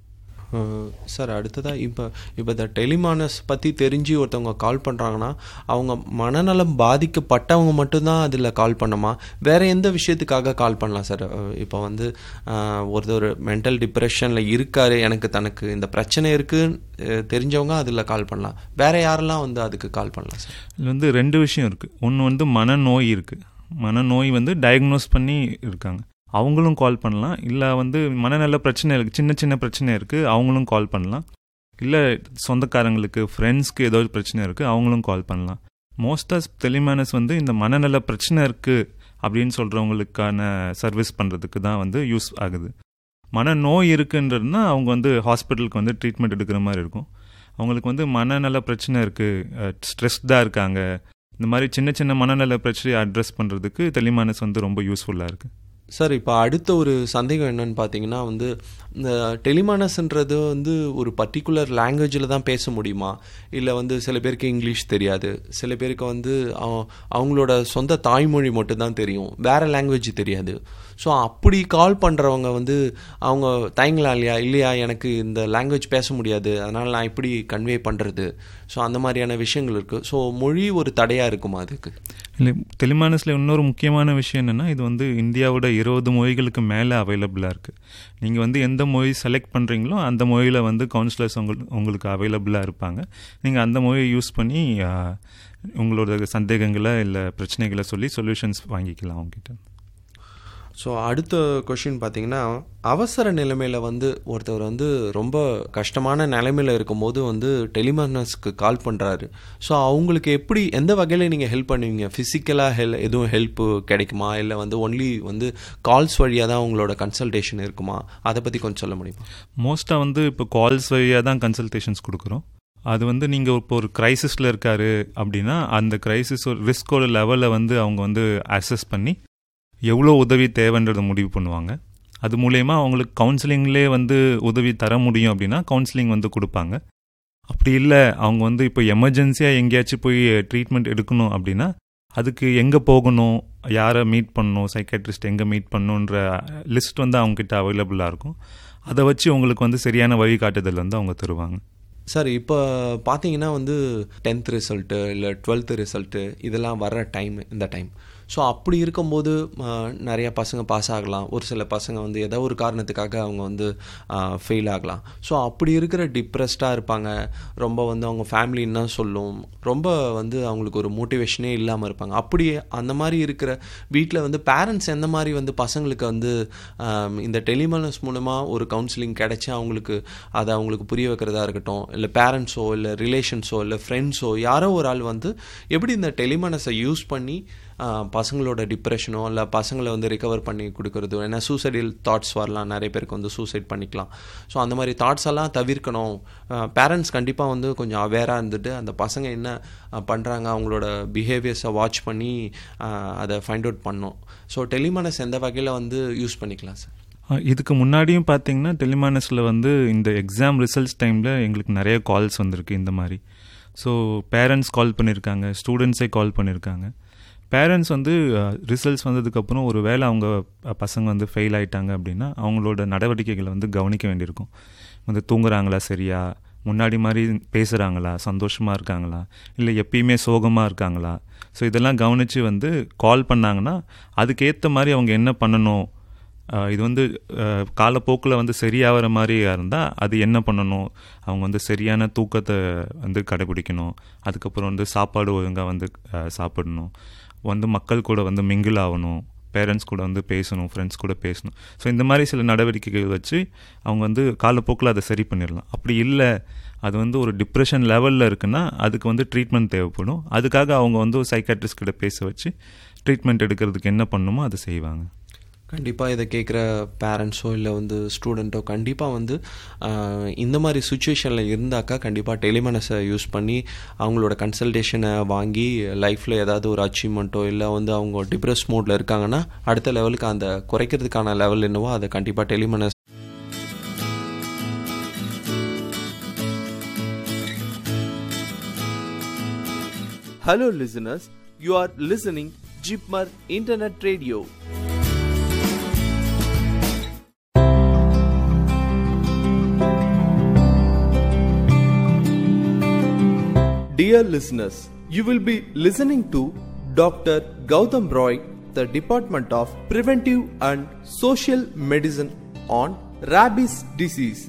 சார், அடுத்ததாக இப்போ இந்த டெலிமானஸ் பற்றி தெரிஞ்சு ஒருத்தவங்க கால் பண்ணுறாங்கன்னா அவங்க மனநலம் பாதிக்கப்பட்டவங்க மட்டும்தான் அதில் கால் பண்ணுமா, வேறு எந்த விஷயத்துக்காக கால் பண்ணலாம் சார்? இப்போ வந்து ஒருத்தர் மென்டல் டிப்ரெஷனில் இருக்கார், தனக்கு இந்த பிரச்சனை இருக்குன்னு தெரிஞ்சவங்க அதில் கால் பண்ணலாம். வேறு யாரெல்லாம் வந்து அதுக்கு கால் பண்ணலாம் சார்? இதில் வந்து 2 விஷயம் இருக்குது. ஒன்று வந்து மனநோய் இருக்குது. மனநோய் வந்து டயக்னோஸ் பண்ணி இருக்காங்க, அவங்களும் கால் பண்ணலாம். இல்லை வந்து மனநல பிரச்சனை இருக்குது, சின்ன பிரச்சனை இருக்குது, அவங்களும் கால் பண்ணலாம். இல்லை சொந்தக்காரங்களுக்கு, ஃப்ரெண்ட்ஸ்க்கு ஏதோ பிரச்சனை இருக்குது, அவங்களும் கால் பண்ணலாம். மோஸ்ட் ஆஃப் டெலிமானஸ் வந்து இந்த மனநல பிரச்சனை இருக்குது அப்படின்னு சொல்கிறவங்களுக்கான சர்வீஸ் பண்ணுறதுக்கு தான் வந்து யூஸ் ஆகுது. மனநோய் இருக்குன்றதுனா அவங்க வந்து ஹாஸ்பிட்டலுக்கு வந்து ட்ரீட்மெண்ட் எடுக்கிற மாதிரி இருக்கும். அவங்களுக்கு வந்து மனநல பிரச்சனை இருக்குது, ஸ்ட்ரெஸ்டாக இருக்காங்க, இந்த மாதிரி சின்ன மனநல பிரச்சனையை அட்ரஸ் பண்ணுறதுக்கு டெலிமானஸ் வந்து ரொம்ப யூஸ்ஃபுல்லாக இருக்குது. சார், இப்போ அடுத்த ஒரு சந்தேகம் என்னன்னு பார்த்தீங்கன்னா வந்து இந்த டெலிமானஸ்ன்றது வந்து ஒரு பர்டிகுலர் லாங்குவேஜில் தான் பேச முடியுமா, இல்லை வந்து சில பேருக்கு இங்கிலீஷ் தெரியாது, சில பேருக்கு வந்து அவங்களோட சொந்த தாய்மொழி மட்டும்தான் தெரியும், வேறு லாங்குவேஜ் தெரியாது. ஸோ அப்படி கால் பண்ணுறவங்க வந்து அவங்க தயங்கலாம் இல்லையா எனக்கு இந்த லாங்குவேஜ் பேச முடியாது, அதனால் நான் இப்படி கன்வே பண்ணுறது. ஸோ அந்த மாதிரியான விஷயங்கள் இருக்குது. ஸோ மொழி ஒரு தடையாக இருக்குமா அதுக்கு? இல்லை, டெலிமானஸில் இன்னொரு முக்கியமான விஷயம் என்னென்னா, இது வந்து இந்தியாவோட 20 மொழிகளுக்கு மேலே அவைலபிளாக இருக்குது. நீங்கள் வந்து எந்த மொழி செலக்ட் பண்ணுறீங்களோ அந்த மொழியில் வந்து கவுன்சிலர்ஸ் உங்களுக்கு அவைலபிளாக இருப்பாங்க. நீங்கள் அந்த மொழியை யூஸ் பண்ணி உங்களோட சந்தேகங்களை இல்லை பிரச்சனைகளை சொல்லி சொல்யூஷன்ஸ் வாங்கிக்கலாம் அவங்ககிட்ட. ஸோ அடுத்த கொஷின் பார்த்தீங்கன்னா, அவசர நிலைமையில் வந்து ஒருத்தர் வந்து ரொம்ப கஷ்டமான நிலைமையில் இருக்கும்போது வந்து டெலிமானஸ்க்கு கால் பண்ணுறாரு. ஸோ அவங்களுக்கு எப்படி எந்த வகையில் நீங்கள் ஹெல்ப் பண்ணுவீங்க? ஃபிசிக்கலாக எதுவும் ஹெல்ப்பு கிடைக்குமா, இல்லை வந்து ஒன்லி வந்து கால்ஸ் வழியாக தான் உங்களோட கன்சல்டேஷன் இருக்குமா? அதை பற்றி கொஞ்சம் சொல்ல முடியுமா? மோஸ்ட்டாக வந்து இப்போ கால்ஸ் வழியாக தான் கன்சல்டேஷன்ஸ் கொடுக்குறோம். அது வந்து நீங்கள் இப்போ ஒரு க்ரைசிஸில் இருக்காரு அப்படின்னா அந்த க்ரைசிஸ் ஒரு ரிஸ்கோட லெவலை வந்து அவங்க வந்து அசஸ் பண்ணி எவ்வளோ உதவி தேவைன்றதை முடிவு பண்ணுவாங்க. அது மூலயமா அவங்களுக்கு கவுன்சிலிங்லே வந்து உதவி தர முடியும் அப்படின்னா கவுன்சிலிங் வந்து கொடுப்பாங்க. அப்படி இல்லை அவங்க வந்து இப்போ எமர்ஜென்சியாக எங்கேயாச்சும் போய் ட்ரீட்மெண்ட் எடுக்கணும் அப்படின்னா அதுக்கு எங்கே போகணும், யாரை மீட் பண்ணணும், சைக்காட்ரிஸ்ட் எங்கே மீட் பண்ணணுன்ற லிஸ்ட் வந்து அவங்ககிட்ட அவைலபிளாக இருக்கும். அதை வச்சு உங்களுக்கு வந்து சரியான வழிகாட்டுதல் வந்து அவங்க தருவாங்க. சார், இப்போ பார்த்தீங்கன்னா வந்து 10th ரிசல்ட்டு இல்லை 12th ரிசல்ட்டு இதெல்லாம் வர்ற இந்த டைம். ஸோ அப்படி இருக்கும்போது நிறைய பசங்க பாஸ் ஆகலாம், ஒரு சில பசங்க வந்து ஏதோ ஒரு காரணத்துக்காக அவங்க வந்து ஃபெயில் ஆகலாம். ஸோ அப்படி இருக்கிற டிப்ரெஸ்டாக இருப்பாங்க, ரொம்ப வந்து அவங்க ஃபேமிலி என்ன சொல்லும், ரொம்ப வந்து அவங்களுக்கு ஒரு மோட்டிவேஷனே இல்லாமல் இருப்பாங்க. அப்படி அந்த மாதிரி இருக்கிற வீட்டில் வந்து பேரண்ட்ஸ் எந்த மாதிரி வந்து பசங்களுக்கு வந்து இந்த டெலிமானஸ் மூலமாக ஒரு கவுன்சிலிங் கிடைச்சி அவங்களுக்கு அதை அவங்களுக்கு புரிய வைக்கிறதா இருக்கட்டும், இல்லை பேரண்ட்ஸோ இல்லை ரிலேஷன்ஸோ இல்லை ஃப்ரெண்ட்ஸோ யாரோ ஒரு ஆள் வந்து எப்படி இந்த டெலிமானஸை யூஸ் பண்ணி பசங்களோட டிப்ரெஷனோ இல்லை பசங்களை வந்து ரிகவர் பண்ணி கொடுக்குறது. ஏன்னா சூசைடல் தாட்ஸ் வரலாம், நிறைய பேருக்கு வந்து சூசைட் பண்ணிக்கலாம். ஸோ அந்த மாதிரி தாட்ஸ் எல்லாம் தவிர்க்கணும். பேரண்ட்ஸ் கண்டிப்பாக வந்து கொஞ்சம் அவேராக இருந்துட்டு அந்த பசங்க என்ன பண்ணுறாங்க அவங்களோட பிஹேவியர்ஸை வாட்ச் பண்ணி அதை ஃபைண்ட் அவுட் பண்ணணும். ஸோ டெலிமானஸ் எந்த வகையில் வந்து யூஸ் பண்ணிக்கலாம் சார்? இதுக்கு முன்னாடியும் பார்த்தீங்கன்னா டெலிமானஸில் வந்து இந்த எக்ஸாம் ரிசல்ட்ஸ் டைமில் எங்களுக்கு நிறைய கால்ஸ் வந்திருக்கு இந்த மாதிரி. ஸோ பேரண்ட்ஸ் கால் பண்ணியிருக்காங்க, ஸ்டூடெண்ட்ஸே கால் பண்ணியிருக்காங்க. பேரண்ட்ஸ் வந்து ரிசல்ட்ஸ் வந்ததுக்கப்புறம் ஒரு வேளை அவங்க பசங்க வந்து ஃபெயில் ஆகிட்டாங்க அப்படின்னா அவங்களோட நடவடிக்கைகளை வந்து கவனிக்க வேண்டியிருக்கும். வந்து தூங்குறாங்களா, சரியா, முன்னாடி மாதிரி பேசுகிறாங்களா, சந்தோஷமாக இருக்காங்களா, இல்லை எப்பயுமே சோகமாக இருக்காங்களா. ஸோ இதெல்லாம் கவனித்து வந்து கால் பண்ணாங்கன்னா அதுக்கேற்ற மாதிரி அவங்க என்ன பண்ணணும், இது வந்து காலப்போக்கில் வந்து சரியாகிற மாதிரியாக இருந்தால் அது என்ன பண்ணணும், அவங்க வந்து சரியான தூக்கத்தை வந்து கடைபிடிக்கணும், அதுக்கப்புறம் வந்து சாப்பாடு ஒழுங்காக வந்து சாப்பிடணும், வந்து மக்கள் கூட வந்து மிங்கிள் ஆகணும், பேரண்ட்ஸ் கூட வந்து பேசணும், ஃப்ரெண்ட்ஸ் கூட பேசணும். ஸோ இந்த மாதிரி சில நடவடிக்கைகள் வச்சு அவங்க வந்து காலப்போக்கில் அதை சரி பண்ணிடலாம். அப்படி இல்லை அது வந்து ஒரு டிப்ரெஷன் லெவலில் இருக்குன்னா அதுக்கு வந்து ட்ரீட்மெண்ட் தேவைப்படும். அதுக்காக அவங்க வந்து ஒரு சைக்காட்ரிஸ்ட் கிட்ட பேச வச்சு ட்ரீட்மெண்ட் எடுக்கிறதுக்கு என்ன பண்ணணுமோ அதை செய்வாங்க. கண்டிப்பாக இதை கேட்குற பேரண்ட்ஸோ இல்லை வந்து ஸ்டூடெண்ட்டோ கண்டிப்பாக வந்து இந்த மாதிரி சுச்சுவேஷனில் இருந்தாக்கா கண்டிப்பாக டெலிமானஸை யூஸ் பண்ணி அவங்களோட கன்சல்டேஷனை வாங்கி லைஃப்பில் ஏதாவது ஒரு அச்சீவ்மெண்ட்டோ இல்லை வந்து அவங்க டிப்ரெஸ் மோடில் இருக்காங்கன்னா அடுத்த லெவலுக்கு அந்த குறைக்கிறதுக்கான லெவல் என்னவோ அதை கண்டிப்பாக Tele MANAS. Hello listeners, you are listening Jeepmar Internet Radio. Dear listeners, you will be listening to Dr. Gautam Roy, the Department of Preventive and Social Medicine on rabies disease.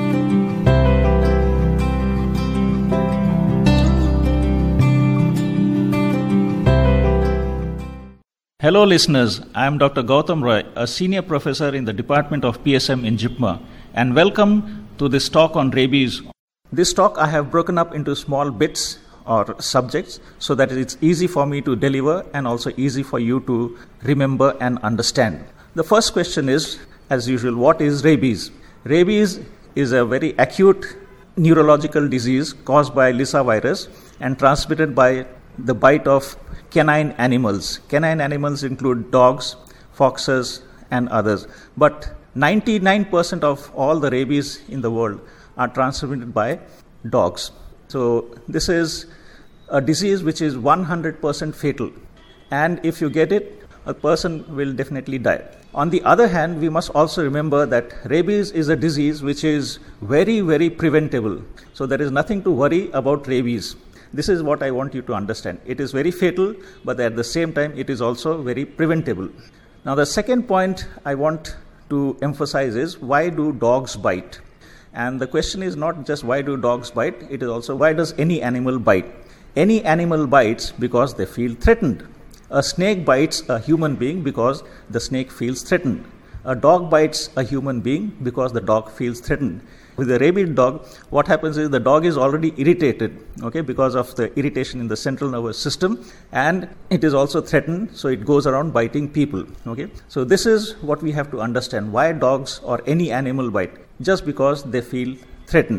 Hello listeners, I am Dr. Gautam Roy, a senior professor in the Department of PSM in JIPMER, and welcome to this talk on rabies. This talk I have broken up into small bits or subjects so that it's easy for me to deliver and also easy for you to remember and understand. The first question is, as usual, what is rabies? Rabies is a very acute neurological disease caused by Lissa virus and transmitted by the bite of canine animals. Canine animals include dogs, foxes and others. But 99% of all the rabies in the world are transmitted by dogs. So this is a disease which is 100% fatal. And if you get it, a person will definitely die. On the other hand, we must also remember that rabies is a disease which is very, very preventable. So there is nothing to worry about rabies. This is what I want you to understand. It is very fatal, but at the same time, it is also very preventable. Now, the second point I want to emphasize is, why do dogs bite? And the question is not just why do dogs bite, it is also why does any animal bite? Any animal bites because they feel threatened. A snake bites a human being because the snake feels threatened. A dog bites a human being because the dog feels threatened. With a rabid dog, what happens is the dog is already irritated, okay, because of the irritation in the central nervous system, and it is also threatened, so it goes around biting people, okay. So this is what we have to understand, why dogs or any animal bite, just because they feel threatened.